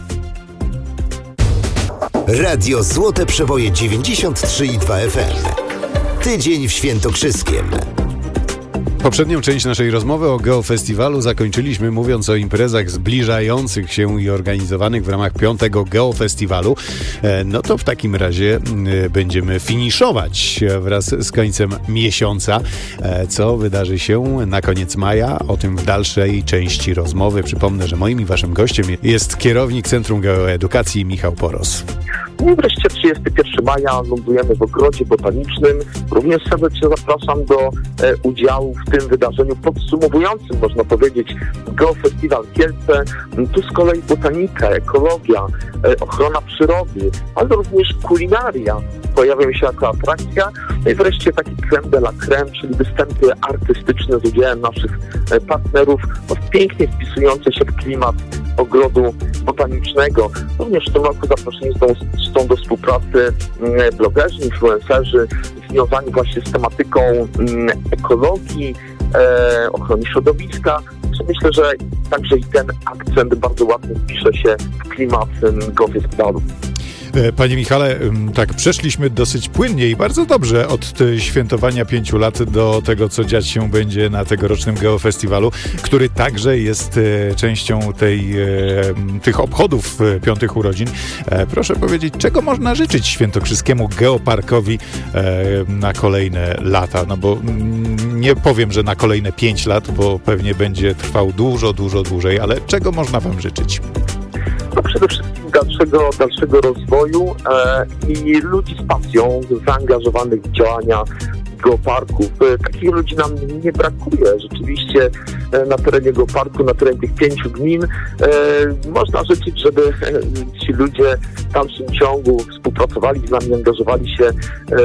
Radio Złote Przeboje dziewięćdziesiąt trzy i dwa F M. Tydzień w Świętokrzyskiem. Poprzednią część naszej rozmowy o Geofestiwalu zakończyliśmy mówiąc o imprezach zbliżających się i organizowanych w ramach piątego Geofestiwalu. No to w takim razie będziemy finiszować wraz z końcem miesiąca. Co wydarzy się na koniec maja? O tym w dalszej części rozmowy. Przypomnę, że moim i waszym gościem jest kierownik Centrum Geoedukacji Michał Poros. I wreszcie trzydziestego pierwszego maja lądujemy w Ogrodzie Botanicznym. Również serdecznie zapraszam do e, udziału w tym wydarzeniu podsumowującym, można powiedzieć, Geofestiwal Kielce. Tu z kolei botanika, ekologia, e, ochrona przyrody, ale również kulinaria pojawią się jako atrakcja. No i wreszcie taki crème de la crème, czyli występy artystyczne z udziałem naszych e, partnerów, no, pięknie wpisujące się w klimat Ogrodu Botanicznego. Również w tym roku zaproszeni są, są do współpracy blogerzy, influencerzy związani właśnie z tematyką ekologii, e, ochrony środowiska. Myślę, że także i ten akcent bardzo ładnie wpisze się w klimat Geofestiwalu. Panie Michale, tak przeszliśmy dosyć płynnie i bardzo dobrze od świętowania pięciu lat do tego, co dziać się będzie na tegorocznym Geofestiwalu, który także jest częścią tej, tych obchodów piątych urodzin. Proszę powiedzieć, czego można życzyć świętokrzyskiemu geoparkowi na kolejne lata? No bo nie powiem, że na kolejne pięć lat, bo pewnie będzie trwał dużo, dużo dłużej, ale czego można wam życzyć? No przede wszystkim dalszego, dalszego rozwoju e, i ludzi z pasją, zaangażowanych w działania geoparków. E, takich ludzi nam nie brakuje. Rzeczywiście e, na terenie geoparku, na terenie tych pięciu gmin e, można życzyć, żeby e, ci ludzie w dalszym ciągu współpracowali z nami, angażowali się e,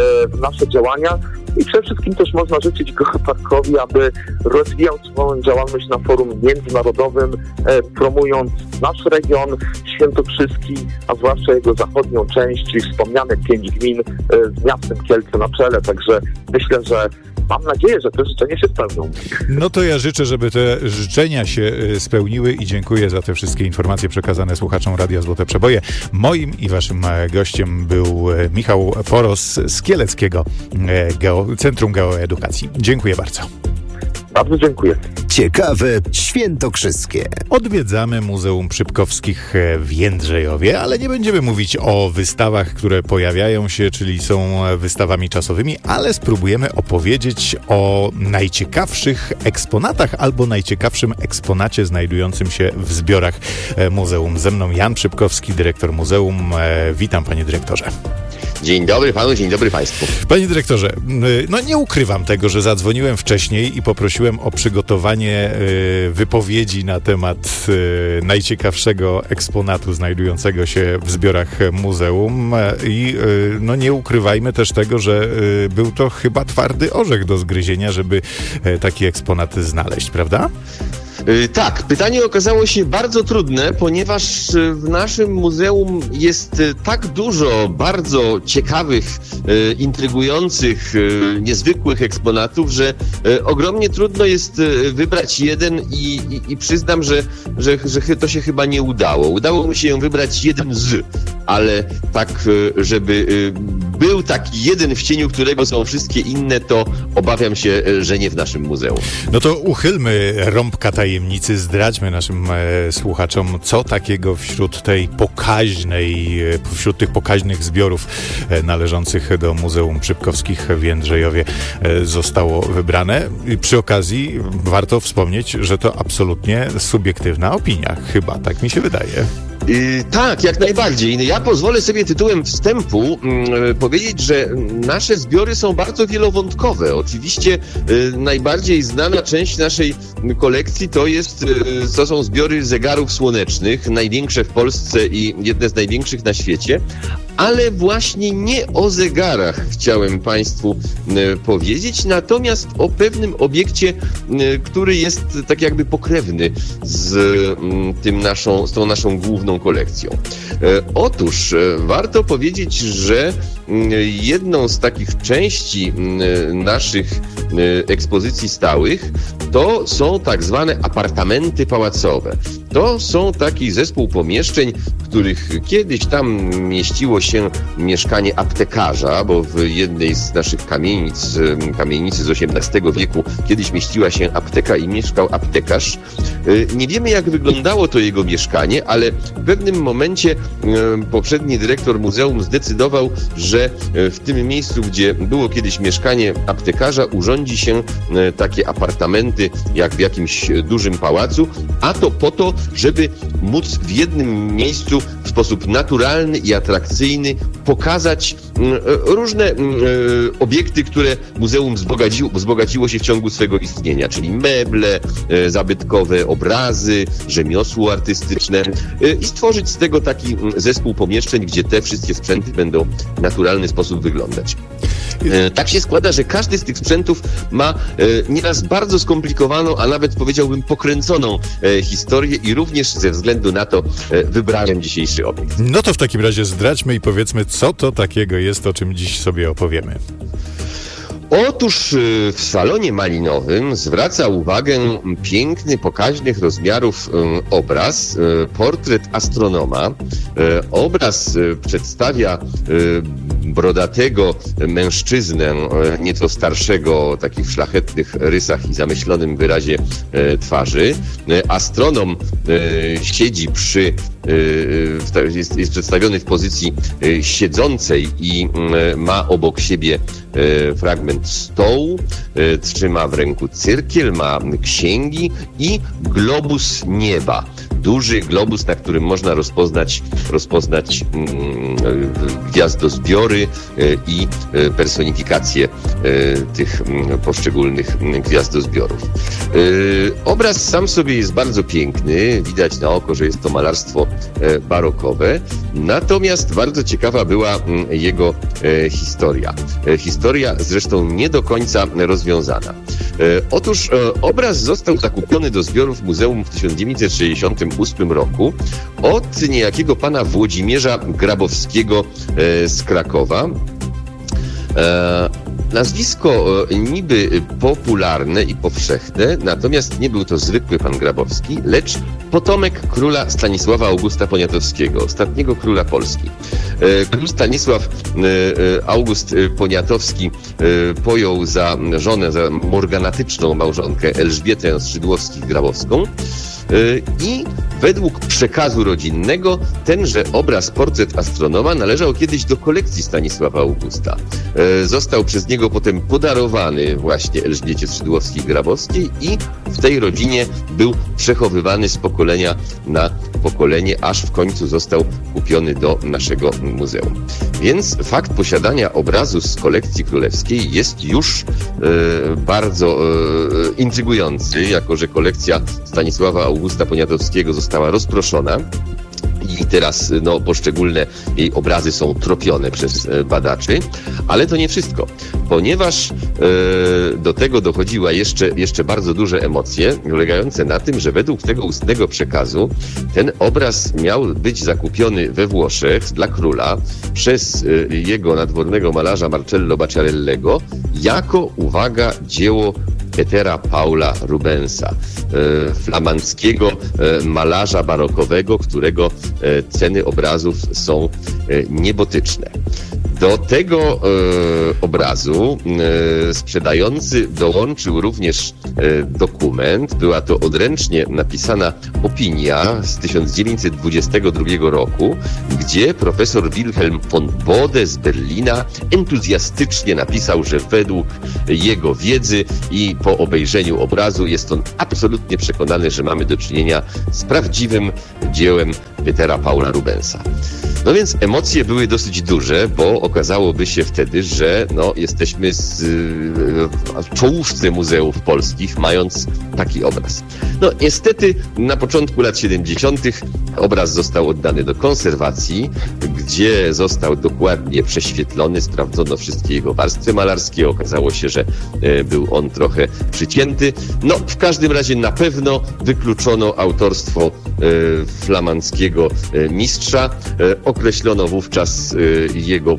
w nasze działania. I przede wszystkim też można życzyć geoparkowi, aby rozwijał swoją działalność na forum międzynarodowym, e, promując nasz region świętokrzyski, a zwłaszcza jego zachodnią część, czyli wspomniane pięć gmin e, z miastem Kielce na czele. Także myślę, że mam nadzieję, że te życzenia się spełnią. No to ja życzę, żeby te życzenia się spełniły i dziękuję za te wszystkie informacje przekazane słuchaczom Radia Złote Przeboje. Moim i waszym gościem był Michał Poros z Kieleckiego Geo, Centrum Geoedukacji. Dziękuję bardzo. Bardzo dziękuję. Ciekawe świętokrzyskie. Odwiedzamy Muzeum Przypkowskich w Jędrzejowie, ale nie będziemy mówić o wystawach, które pojawiają się, czyli są wystawami czasowymi, ale spróbujemy opowiedzieć o najciekawszych eksponatach albo najciekawszym eksponacie znajdującym się w zbiorach muzeum. Ze mną Jan Przypkowski, dyrektor muzeum. Witam, panie dyrektorze. Dzień dobry panu, dzień dobry państwu. Panie dyrektorze, no nie ukrywam tego, że zadzwoniłem wcześniej i poprosiłem o przygotowanie wypowiedzi na temat najciekawszego eksponatu znajdującego się w zbiorach muzeum i no nie ukrywajmy też tego, że był to chyba twardy orzech do zgryzienia, żeby taki eksponat znaleźć, prawda? Yy, tak, pytanie okazało się bardzo trudne, ponieważ w naszym muzeum jest tak dużo bardzo ciekawych, yy, intrygujących, yy, niezwykłych eksponatów, że yy, ogromnie trudno jest yy, wybrać jeden i, i, i przyznam, że, że, że to się chyba nie udało. Udało mi się wybrać jeden z, ale tak, yy, żeby yy, był taki jeden, w cieniu którego są wszystkie inne, to obawiam się, yy, że nie w naszym muzeum. No to uchylmy rąbka tajemnicy, zdradźmy naszym e, słuchaczom, co takiego wśród tej pokaźnej, e, wśród tych pokaźnych zbiorów e, należących do Muzeum Przypkowskich w Jędrzejowie e, zostało wybrane. I przy okazji warto wspomnieć, że to absolutnie subiektywna opinia. Chyba, tak mi się wydaje. Yy, tak, jak najbardziej. Ja pozwolę sobie tytułem wstępu yy, powiedzieć, że nasze zbiory są bardzo wielowątkowe. Oczywiście yy, najbardziej znana część naszej kolekcji to jest, yy, to są zbiory zegarów słonecznych, największe w Polsce i jedne z największych na świecie. Ale właśnie nie o zegarach chciałem Państwu y, powiedzieć, natomiast o pewnym obiekcie, y, który jest tak jakby pokrewny z, y, tym naszą, z tą naszą główną kolekcją. Y, otóż y, warto powiedzieć, że y, jedną z takich części y, naszych y, ekspozycji stałych to są tak zwane apartamenty pałacowe. To są taki zespół pomieszczeń, w których kiedyś tam mieściło się mieszkanie aptekarza, bo w jednej z naszych kamienic, kamienicy z osiemnastego wieku kiedyś mieściła się apteka i mieszkał aptekarz. Nie wiemy, jak wyglądało to jego mieszkanie, ale w pewnym momencie poprzedni dyrektor muzeum zdecydował, że w tym miejscu, gdzie było kiedyś mieszkanie aptekarza, urządzi się takie apartamenty jak w jakimś dużym pałacu, a to po to, żeby móc w jednym miejscu w sposób naturalny i atrakcyjny pokazać różne obiekty, które muzeum wzbogaciło, wzbogaciło się w ciągu swego istnienia, czyli meble, zabytkowe, obrazy, rzemiosło artystyczne i stworzyć z tego taki zespół pomieszczeń, gdzie te wszystkie sprzęty będą w naturalny sposób wyglądać. Tak się składa, że każdy z tych sprzętów ma nieraz bardzo skomplikowaną, a nawet powiedziałbym pokręconą historię i również ze względu na to wybrałem dzisiejszy obiekt. No to w takim razie zdradźmy i powiedzmy, co to takiego jest, o czym dziś sobie opowiemy. Otóż w salonie malinowym zwraca uwagę piękny, pokaźnych rozmiarów obraz, portret astronoma. Obraz przedstawia brodatego mężczyznę, nieco starszego, o takich szlachetnych rysach i zamyślonym wyrazie twarzy. Astronom siedzi przy, jest, jest przedstawiony w pozycji siedzącej i ma obok siebie fragment stołu, trzyma w ręku cyrkiel, ma księgi i globus nieba. Duży globus, na którym można rozpoznać, rozpoznać mm, gwiazdozbiory y, i y, personifikację y, tych y, poszczególnych y, gwiazdozbiorów. Y, obraz sam sobie jest bardzo piękny, widać na oko, że jest to malarstwo y, barokowe, natomiast bardzo ciekawa była y, jego y, historia. Y, historia zresztą nie do końca rozwiązana. Y, otóż y, obraz został zakupiony do zbiorów muzeum w tysiąc dziewięćset sześćdziesiątym ósmym roku od niejakiego pana Włodzimierza Grabowskiego e, z Krakowa. E, nazwisko e, niby popularne i powszechne, natomiast nie był to zwykły pan Grabowski, lecz potomek króla Stanisława Augusta Poniatowskiego, ostatniego króla Polski. E, król Stanisław e, August Poniatowski e, pojął za żonę, za morganatyczną małżonkę Elżbietę Skrzydłowskich-Grabowską. I według przekazu rodzinnego tenże obraz portret astronoma należał kiedyś do kolekcji Stanisława Augusta. Został przez niego potem podarowany właśnie Elżbiecie Skrzydłowskiej-Grabowskiej i w tej rodzinie był przechowywany z pokolenia na pokolenie, aż w końcu został kupiony do naszego muzeum. Więc fakt posiadania obrazu z kolekcji królewskiej jest już e, bardzo e, intrygujący, jako że kolekcja Stanisława Augusta Poniatowskiego została rozproszona. i teraz no, poszczególne jej obrazy są tropione przez badaczy, ale to nie wszystko, ponieważ e, do tego dochodziła jeszcze, jeszcze bardzo duże emocje, polegające na tym, że według tego ustnego przekazu ten obraz miał być zakupiony we Włoszech dla króla przez e, jego nadwornego malarza Marcello Bacciarellego jako, uwaga, dzieło Petera Paula Rubensa, e, flamandzkiego e, malarza barokowego, którego e, ceny obrazów są e, niebotyczne. Do tego e, obrazu e, sprzedający dołączył również e, dokument. Była to odręcznie napisana opinia z tysiąc dziewięćset dwudziestego drugiego roku, gdzie profesor Wilhelm von Bode z Berlina entuzjastycznie napisał, że według jego wiedzy i po obejrzeniu obrazu jest on absolutnie przekonany, że mamy do czynienia z prawdziwym dziełem Petera Paula Rubensa. No więc emocje były dosyć duże, bo okazałoby się wtedy, że no, jesteśmy z, w czołówce muzeów polskich, mając taki obraz. No niestety na początku lat siedemdziesiątych obraz został oddany do konserwacji, gdzie został dokładnie prześwietlony, sprawdzono wszystkie jego warstwy malarskie, okazało się, że e, był on trochę przycięty. No w każdym razie na pewno wykluczono autorstwo e, flamandzkiego e, mistrza. E, określono wówczas e, jego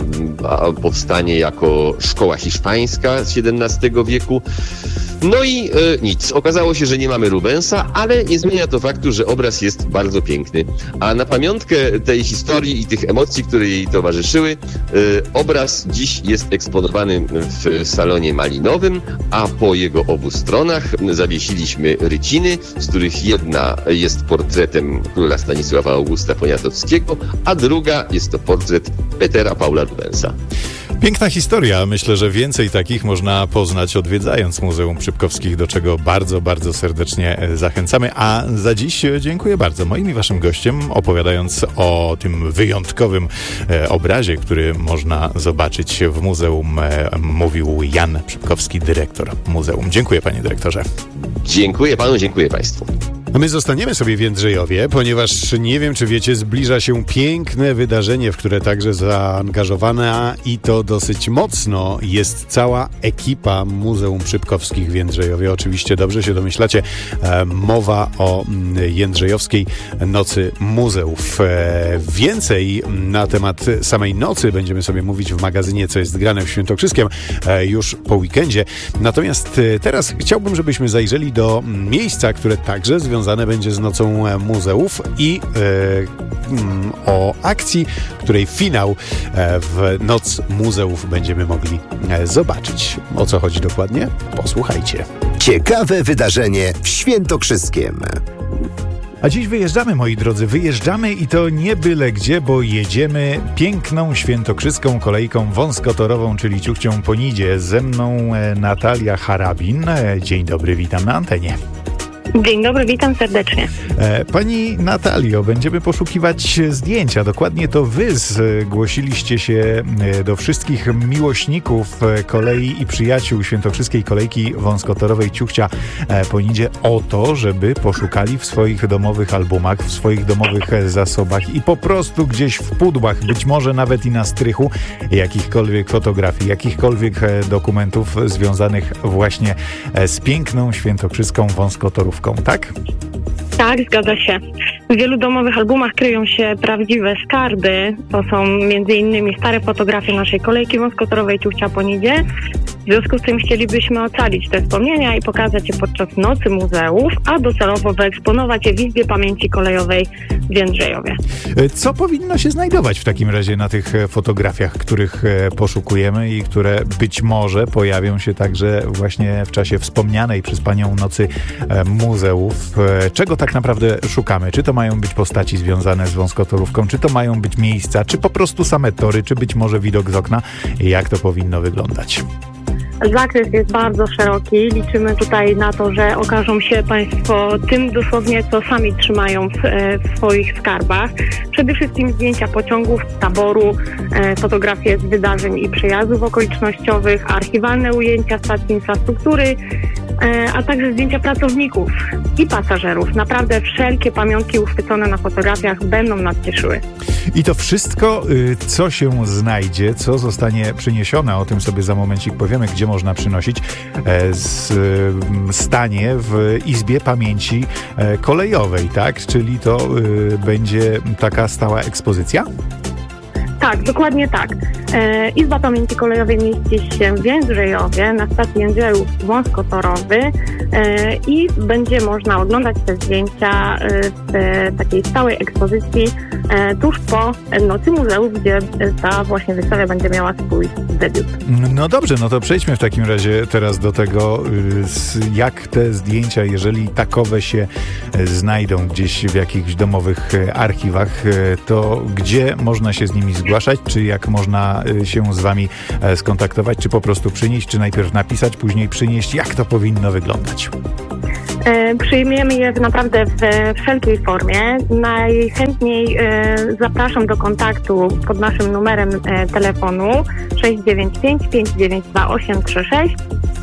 e, powstanie jako szkoła hiszpańska z siedemnastego wieku. No i e, nic. Okazało się, że nie mamy Rubensa, ale nie zmienia to faktu, że obraz jest bardzo piękny. A na pamiątkę tej historii i tych emocji, które jej towarzyszyły, e, obraz dziś jest eksponowany w salonie malinowym, a po jego obu stronach zawiesiliśmy ryciny, z których jedna jest portretem króla Stanisława Augusta Poniatowskiego, a druga jest to portret Petera Paula Rubensa. Piękna historia. Myślę, że więcej takich można poznać odwiedzając Muzeum Przypkowskich, do czego bardzo, bardzo serdecznie zachęcamy. A za dziś dziękuję bardzo. Moim i waszym gościem, opowiadając o tym wyjątkowym e, obrazie, który można zobaczyć w muzeum, e, mówił Jan Przypkowski, dyrektor muzeum. Dziękuję, panie dyrektorze. Dziękuję panu, dziękuję państwu. A my zostaniemy sobie w Jędrzejowie, ponieważ nie wiem, czy wiecie, zbliża się piękne wydarzenie, w które także zaangażowana i to dosyć mocno jest cała ekipa Muzeum Przypkowskich w Jędrzejowie. Oczywiście dobrze się domyślacie, e, mowa o Jędrzejowskiej Nocy Muzeów. E, więcej na temat samej nocy będziemy sobie mówić w magazynie Co jest grane w Świętokrzyskiem e, już po weekendzie. Natomiast e, teraz chciałbym, żebyśmy zajrzeli do miejsca, które także związane Związane będzie z Nocą Muzeów i e, o akcji, której finał e, w Noc Muzeów będziemy mogli e, zobaczyć. O co chodzi dokładnie? Posłuchajcie. Ciekawe wydarzenie w Świętokrzyskiem. A dziś wyjeżdżamy, moi drodzy, wyjeżdżamy i to nie byle gdzie, bo jedziemy piękną świętokrzyską kolejką wąskotorową, czyli ciuchcią po Nidzie. Ze mną Natalia Harabin. Dzień dobry, witam na antenie. Dzień dobry, witam serdecznie. Pani Natalio, będziemy poszukiwać zdjęcia. Dokładnie to wy zgłosiliście się do wszystkich miłośników kolei i przyjaciół świętokrzyskiej kolejki wąskotorowej Ciuchcia po Nidzie o to, żeby poszukali w swoich domowych albumach, w swoich domowych zasobach i po prostu gdzieś w pudłach, być może nawet i na strychu, jakichkolwiek fotografii, jakichkolwiek dokumentów związanych właśnie z piękną świętokrzyską wąskotorówką. Tak? Tak, zgadza się. W wielu domowych albumach kryją się prawdziwe skarby. To są między innymi stare fotografie naszej kolejki wąskotorowej Ciuchcia po Nidzie. W związku z tym chcielibyśmy ocalić te wspomnienia i pokazać je podczas Nocy Muzeów, a docelowo wyeksponować je w Izbie Pamięci Kolejowej w Jędrzejowie. Co powinno się znajdować w takim razie na tych fotografiach, których poszukujemy i które być może pojawią się także właśnie w czasie wspomnianej przez panią Nocy Muzeów? Czego tak naprawdę szukamy? Czy to mają być postaci związane z wąskotorówką, czy to mają być miejsca, czy po prostu same tory, czy być może widok z okna? Jak to powinno wyglądać? Zakres jest bardzo szeroki. Liczymy tutaj na to, że okażą się państwo tym dosłownie, co sami trzymają w, w swoich skarbach. Przede wszystkim zdjęcia pociągów, taboru, e, fotografie z wydarzeń i przejazdów okolicznościowych, archiwalne ujęcia stacji infrastruktury, a także zdjęcia pracowników i pasażerów. Naprawdę wszelkie pamiątki uchwycone na fotografiach będą nas cieszyły. I to wszystko, co się znajdzie, co zostanie przyniesione, o tym sobie za momencik powiemy, gdzie można przynosić, stanie w Izbie Pamięci Kolejowej, tak? Czyli to będzie taka stała ekspozycja? Tak, dokładnie tak. E, Izba Pamięci Kolejowej mieści się w Jędrzejowie na stacji Jędrzejów Wąskotorowy e, i będzie można oglądać te zdjęcia e, w takiej stałej ekspozycji e, tuż po Nocy Muzeów, gdzie ta właśnie wystawa będzie miała swój debiut. No dobrze, no to przejdźmy w takim razie teraz do tego, jak te zdjęcia, jeżeli takowe się znajdą gdzieś w jakichś domowych archiwach, to gdzie można się z nimi zgłaszać, czy jak można się z wami skontaktować, czy po prostu przynieść, czy najpierw napisać, później przynieść, jak to powinno wyglądać? E, przyjmiemy je naprawdę w wszelkiej formie. Najchętniej e, zapraszam do kontaktu pod naszym numerem e, telefonu sześć dziewięć pięć, pięć dziewięć dwa, osiem trzy sześć.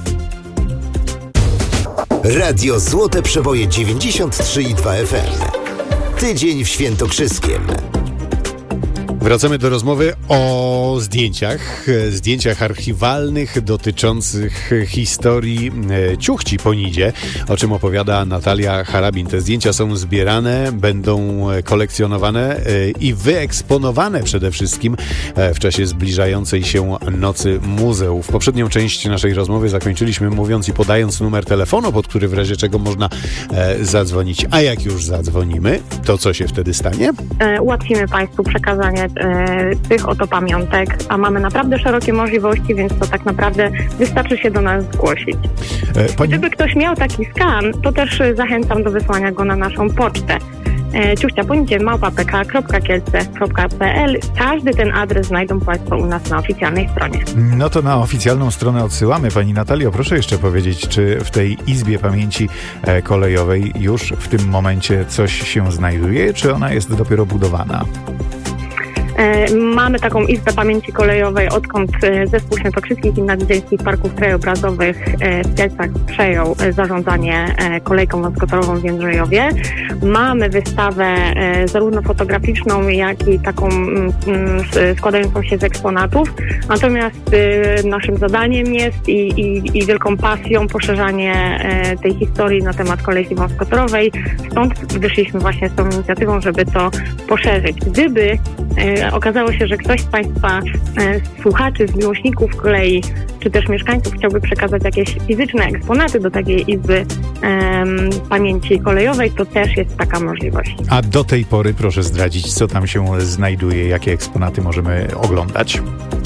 Radio Złote Przeboje dziewięćdziesiąt trzy i dwa F M. Tydzień w Świętokrzyskiem. Wracamy do rozmowy o zdjęciach, zdjęciach archiwalnych dotyczących historii ciuchci po Nidzie, o czym opowiada Natalia Harabin. Te zdjęcia są zbierane, będą kolekcjonowane i wyeksponowane przede wszystkim w czasie zbliżającej się Nocy Muzeów. Poprzednią część naszej rozmowy zakończyliśmy mówiąc i podając numer telefonu, pod który w razie czego można zadzwonić. A jak już zadzwonimy, to co się wtedy stanie? Ułatwimy Państwu przekazanie tych oto pamiątek, a mamy naprawdę szerokie możliwości, więc to tak naprawdę wystarczy się do nas zgłosić. Pani... Gdyby ktoś miał taki skan, to też zachęcam do wysłania go na naszą pocztę. ciuchcia ponidzie małpa p k kropka kielce kropka p l. Każdy ten adres znajdą Państwo u nas na oficjalnej stronie. No to na oficjalną stronę odsyłamy. Pani Natalio, proszę jeszcze powiedzieć, czy w tej Izbie Pamięci Kolejowej już w tym momencie coś się znajduje, czy ona jest dopiero budowana? Mamy taką Izbę Pamięci Kolejowej, odkąd Zespół Świętokrzyskich i Nadwidziańskich Parków Krajobrazowych w Kielcach przejął zarządzanie kolejką wąskotorową w Jędrzejowie. Mamy wystawę zarówno fotograficzną, jak i taką składającą się z eksponatów. Natomiast naszym zadaniem jest i, i, i wielką pasją poszerzanie tej historii na temat kolejki wąskotorowej. Stąd wyszliśmy właśnie z tą inicjatywą, żeby to poszerzyć. Gdyby okazało się, że ktoś z Państwa e, słuchaczy, z miłośników kolei, czy też mieszkańców chciałby przekazać jakieś fizyczne eksponaty do takiej Izby e, Pamięci Kolejowej, to też jest taka możliwość. A do tej pory proszę zdradzić, co tam się znajduje, jakie eksponaty możemy oglądać?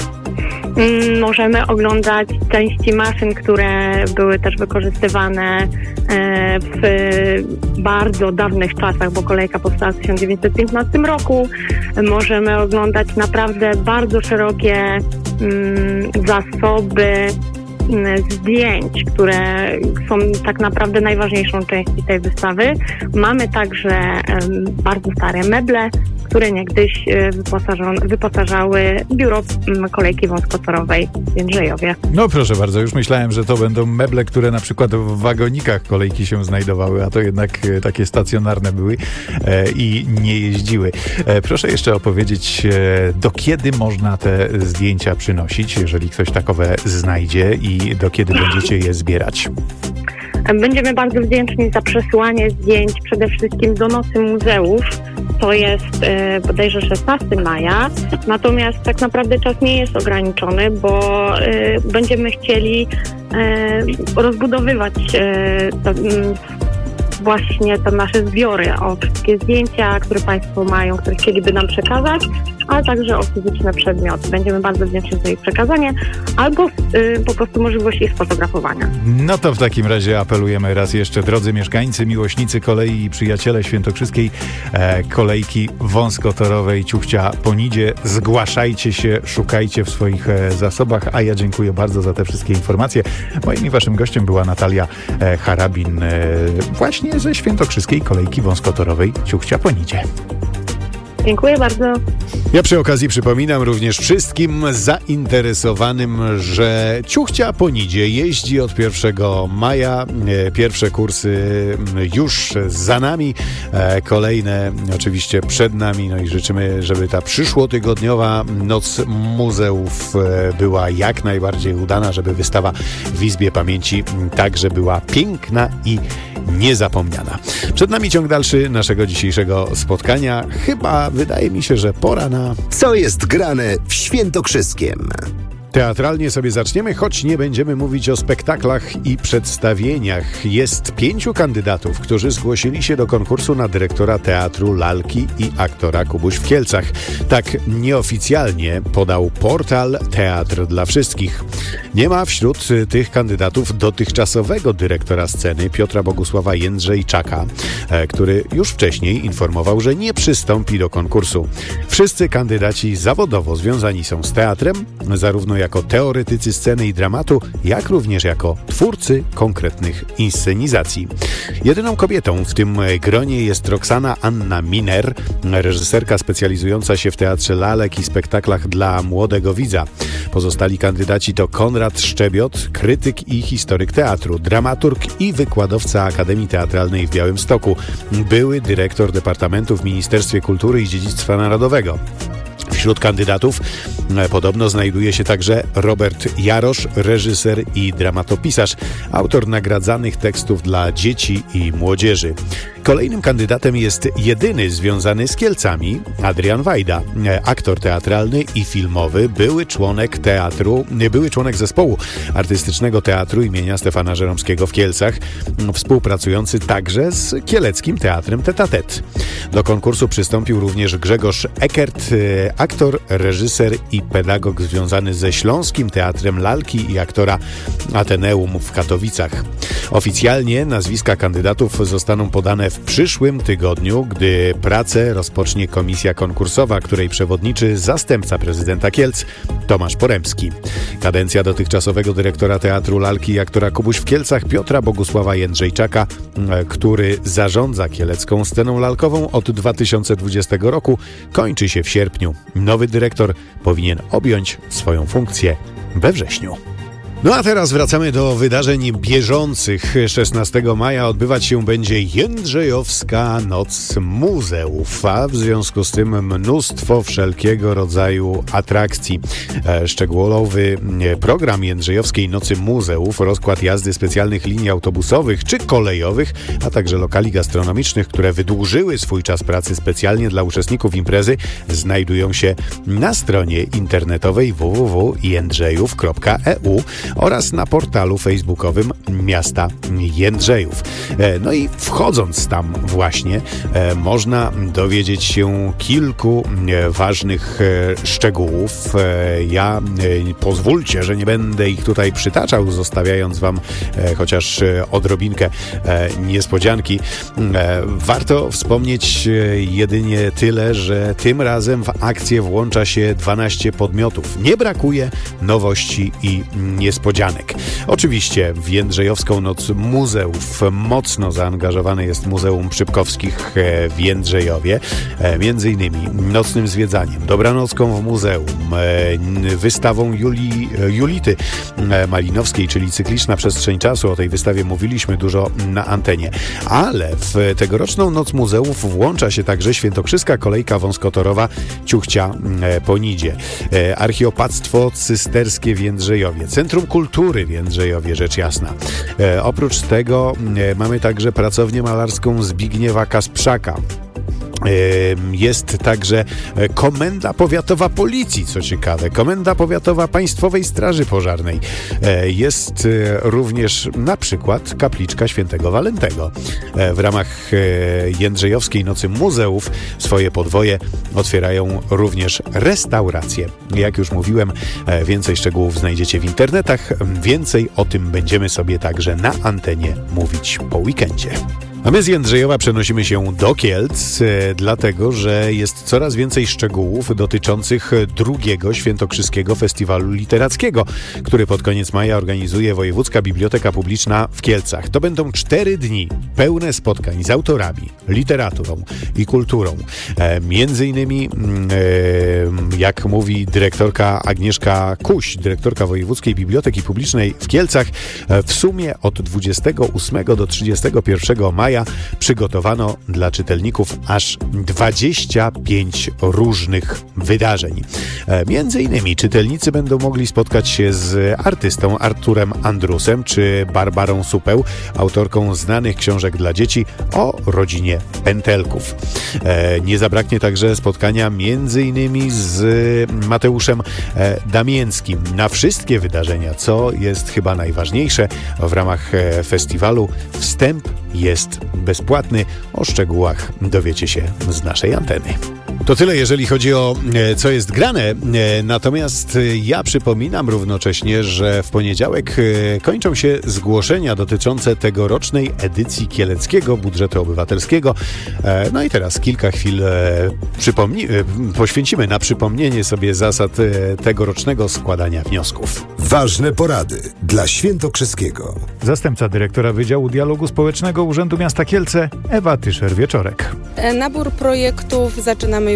Możemy oglądać części maszyn, które były też wykorzystywane w bardzo dawnych czasach, bo kolejka powstała w tysiąc dziewięćset piętnastym roku. Możemy oglądać naprawdę bardzo szerokie mm, zasoby zdjęć, które są tak naprawdę najważniejszą częścią tej wystawy. Mamy także um, bardzo stare meble, które niegdyś wyposażały biuro kolejki wąskotorowej w Jędrzejowie. No proszę bardzo, już myślałem, że to będą meble, które na przykład w wagonikach kolejki się znajdowały, a to jednak takie stacjonarne były e, i nie jeździły. E, proszę jeszcze opowiedzieć, e, do kiedy można te zdjęcia przynosić, jeżeli ktoś takowe znajdzie i do kiedy będziecie je zbierać? Będziemy bardzo wdzięczni za przesyłanie zdjęć przede wszystkim do Nocy Muzeów. To jest e, bodajże szesnastego maja, natomiast tak naprawdę czas nie jest ograniczony, bo e, będziemy chcieli e, rozbudowywać e, to, m, właśnie te nasze zbiory o wszystkie zdjęcia, które Państwo mają, które chcieliby nam przekazać, ale także o fizyczne przedmioty. Będziemy bardzo wdzięczni za ich przekazanie albo y, po prostu możliwość ich sfotografowania. No to w takim razie apelujemy raz jeszcze, drodzy mieszkańcy, miłośnicy kolei i przyjaciele świętokrzyskiej e, kolejki wąskotorowej Ciuchcia po Nidzie, zgłaszajcie się, szukajcie w swoich e, zasobach, a ja dziękuję bardzo za te wszystkie informacje. Moim i waszym gościem była Natalia e, Harabin, e, właśnie ze świętokrzyskiej kolejki wąskotorowej Ciuchcia po Nidzie. Dziękuję bardzo. Ja przy okazji przypominam również wszystkim zainteresowanym, że Ciuchcia Ponidzie jeździ od pierwszego maja. Pierwsze kursy już za nami, kolejne oczywiście przed nami. No i życzymy, żeby ta przyszłotygodniowa Noc Muzeów była jak najbardziej udana, żeby wystawa w Izbie Pamięci także była piękna i niezapomniana. Przed nami ciąg dalszy naszego dzisiejszego spotkania. Chyba wydaje mi się, że pora na... Co jest grane w Świętokrzyskiem? Teatralnie sobie zaczniemy, choć nie będziemy mówić o spektaklach i przedstawieniach. Jest pięciu kandydatów, którzy zgłosili się do konkursu na dyrektora Teatru Lalki i aktora Kubuś w Kielcach. Tak nieoficjalnie podał portal Teatr dla Wszystkich. Nie ma wśród tych kandydatów dotychczasowego dyrektora sceny Piotra Bogusława Jędrzejczaka, który już wcześniej informował, że nie przystąpi do konkursu. Wszyscy kandydaci zawodowo związani są z teatrem, zarówno jako teoretycy sceny i dramatu, jak również jako twórcy konkretnych inscenizacji. Jedyną kobietą w tym gronie jest Roxana Anna Miner, reżyserka specjalizująca się w teatrze lalek i spektaklach dla młodego widza. Pozostali kandydaci to Konrad Szczebiot, krytyk i historyk teatru, dramaturg i wykładowca Akademii Teatralnej w Białymstoku, były dyrektor Departamentu w Ministerstwie Kultury i Dziedzictwa Narodowego. Wśród kandydatów podobno znajduje się także Robert Jarosz, reżyser i dramatopisarz, autor nagradzanych tekstów dla dzieci i młodzieży. Kolejnym kandydatem jest jedyny związany z Kielcami, Adrian Wajda, aktor teatralny i filmowy, były członek teatru, były członek zespołu artystycznego teatru imienia Stefana Żeromskiego w Kielcach, współpracujący także z kieleckim teatrem Tet a Tet. Do konkursu przystąpił również Grzegorz Eckert, aktor, reżyser i pedagog związany ze Śląskim Teatrem Lalki i aktora Ateneum w Katowicach. Oficjalnie nazwiska kandydatów zostaną podane w przyszłym tygodniu, gdy pracę rozpocznie komisja konkursowa, której przewodniczy zastępca prezydenta Kielc Tomasz Poremski. Kadencja dotychczasowego dyrektora Teatru Lalki i aktora Kubuś w Kielcach Piotra Bogusława Jędrzejczaka, który zarządza kielecką sceną lalkową od dwa tysiące dwudziestego roku, kończy się w sierpniu. Nowy dyrektor powinien objąć swoją funkcję we wrześniu. No a teraz wracamy do wydarzeń bieżących. szesnastego maja odbywać się będzie Jędrzejowska Noc Muzeów, a w związku z tym mnóstwo wszelkiego rodzaju atrakcji. Szczegółowy program Jędrzejowskiej Nocy Muzeów, rozkład jazdy specjalnych linii autobusowych czy kolejowych, a także lokali gastronomicznych, które wydłużyły swój czas pracy specjalnie dla uczestników imprezy, znajdują się na stronie internetowej w w w kropka jędrzejów kropka e u oraz na portalu facebookowym miasta Jędrzejów. No i wchodząc tam właśnie można dowiedzieć się kilku ważnych szczegółów. Ja pozwólcie, że nie będę ich tutaj przytaczał, zostawiając wam chociaż odrobinkę niespodzianki. Warto wspomnieć jedynie tyle, że tym razem w akcję włącza się dwanaście podmiotów. Nie brakuje nowości i niespodzianek. Oczywiście w Jędrzejowską Noc Muzeów mocno zaangażowane jest Muzeum Przypkowskich w Jędrzejowie, między innymi nocnym zwiedzaniem, dobranocką w muzeum, wystawą Julii, Julity Malinowskiej, czyli cykliczna przestrzeń czasu. O tej wystawie mówiliśmy dużo na antenie. Ale w tegoroczną Noc Muzeów włącza się także świętokrzyska kolejka wąskotorowa Ciuchcia Ponidzie, archiopactwo cysterskie w Jędrzejowie, Centrum Kultury w Jędrzejowie, rzecz jasna. E, oprócz tego e, mamy także pracownię malarską Zbigniewa Kasprzaka. Jest także Komenda Powiatowa Policji, co ciekawe, Komenda Powiatowa Państwowej Straży Pożarnej. Jest również na przykład kapliczka Świętego Walentego. W ramach Jędrzejowskiej Nocy Muzeów swoje podwoje otwierają również restauracje. Jak już mówiłem, więcej szczegółów znajdziecie w internetach. Więcej o tym będziemy sobie także na antenie mówić po weekendzie. A my z Jędrzejowa przenosimy się do Kielc, e, dlatego że jest coraz więcej szczegółów dotyczących drugiego Świętokrzyskiego Festiwalu Literackiego, który pod koniec maja organizuje Wojewódzka Biblioteka Publiczna w Kielcach. To będą cztery dni pełne spotkań z autorami, literaturą i kulturą. E, między innymi, e, jak mówi dyrektorka Agnieszka Kuś, dyrektorka Wojewódzkiej Biblioteki Publicznej w Kielcach, e, w sumie od dwudziestego ósmego do trzydziestego pierwszego maja przygotowano dla czytelników aż dwadzieścia pięć różnych wydarzeń. E, między innymi czytelnicy będą mogli spotkać się z artystą Arturem Andrusem czy Barbarą Supeł, autorką znanych książek dla dzieci o rodzinie pętelków. E, nie zabraknie także spotkania między innymi z Mateuszem e, Damięckim. Na wszystkie wydarzenia, co jest chyba najważniejsze w ramach e, festiwalu, wstęp jest bezpłatny. O szczegółach dowiecie się z naszej anteny. To tyle, jeżeli chodzi o e, co jest grane. E, natomiast e, ja przypominam równocześnie, że w poniedziałek e, kończą się zgłoszenia dotyczące tegorocznej edycji Kieleckiego Budżetu Obywatelskiego. E, no i teraz kilka chwil e, przypomni- e, poświęcimy na przypomnienie sobie zasad e, tegorocznego składania wniosków. Ważne porady dla Świętokrzyskiego. Zastępca dyrektora Wydziału Dialogu Społecznego Urzędu Miasta Kielce, Ewa Tyszer-Wieczorek. Nabór projektów zaczynamy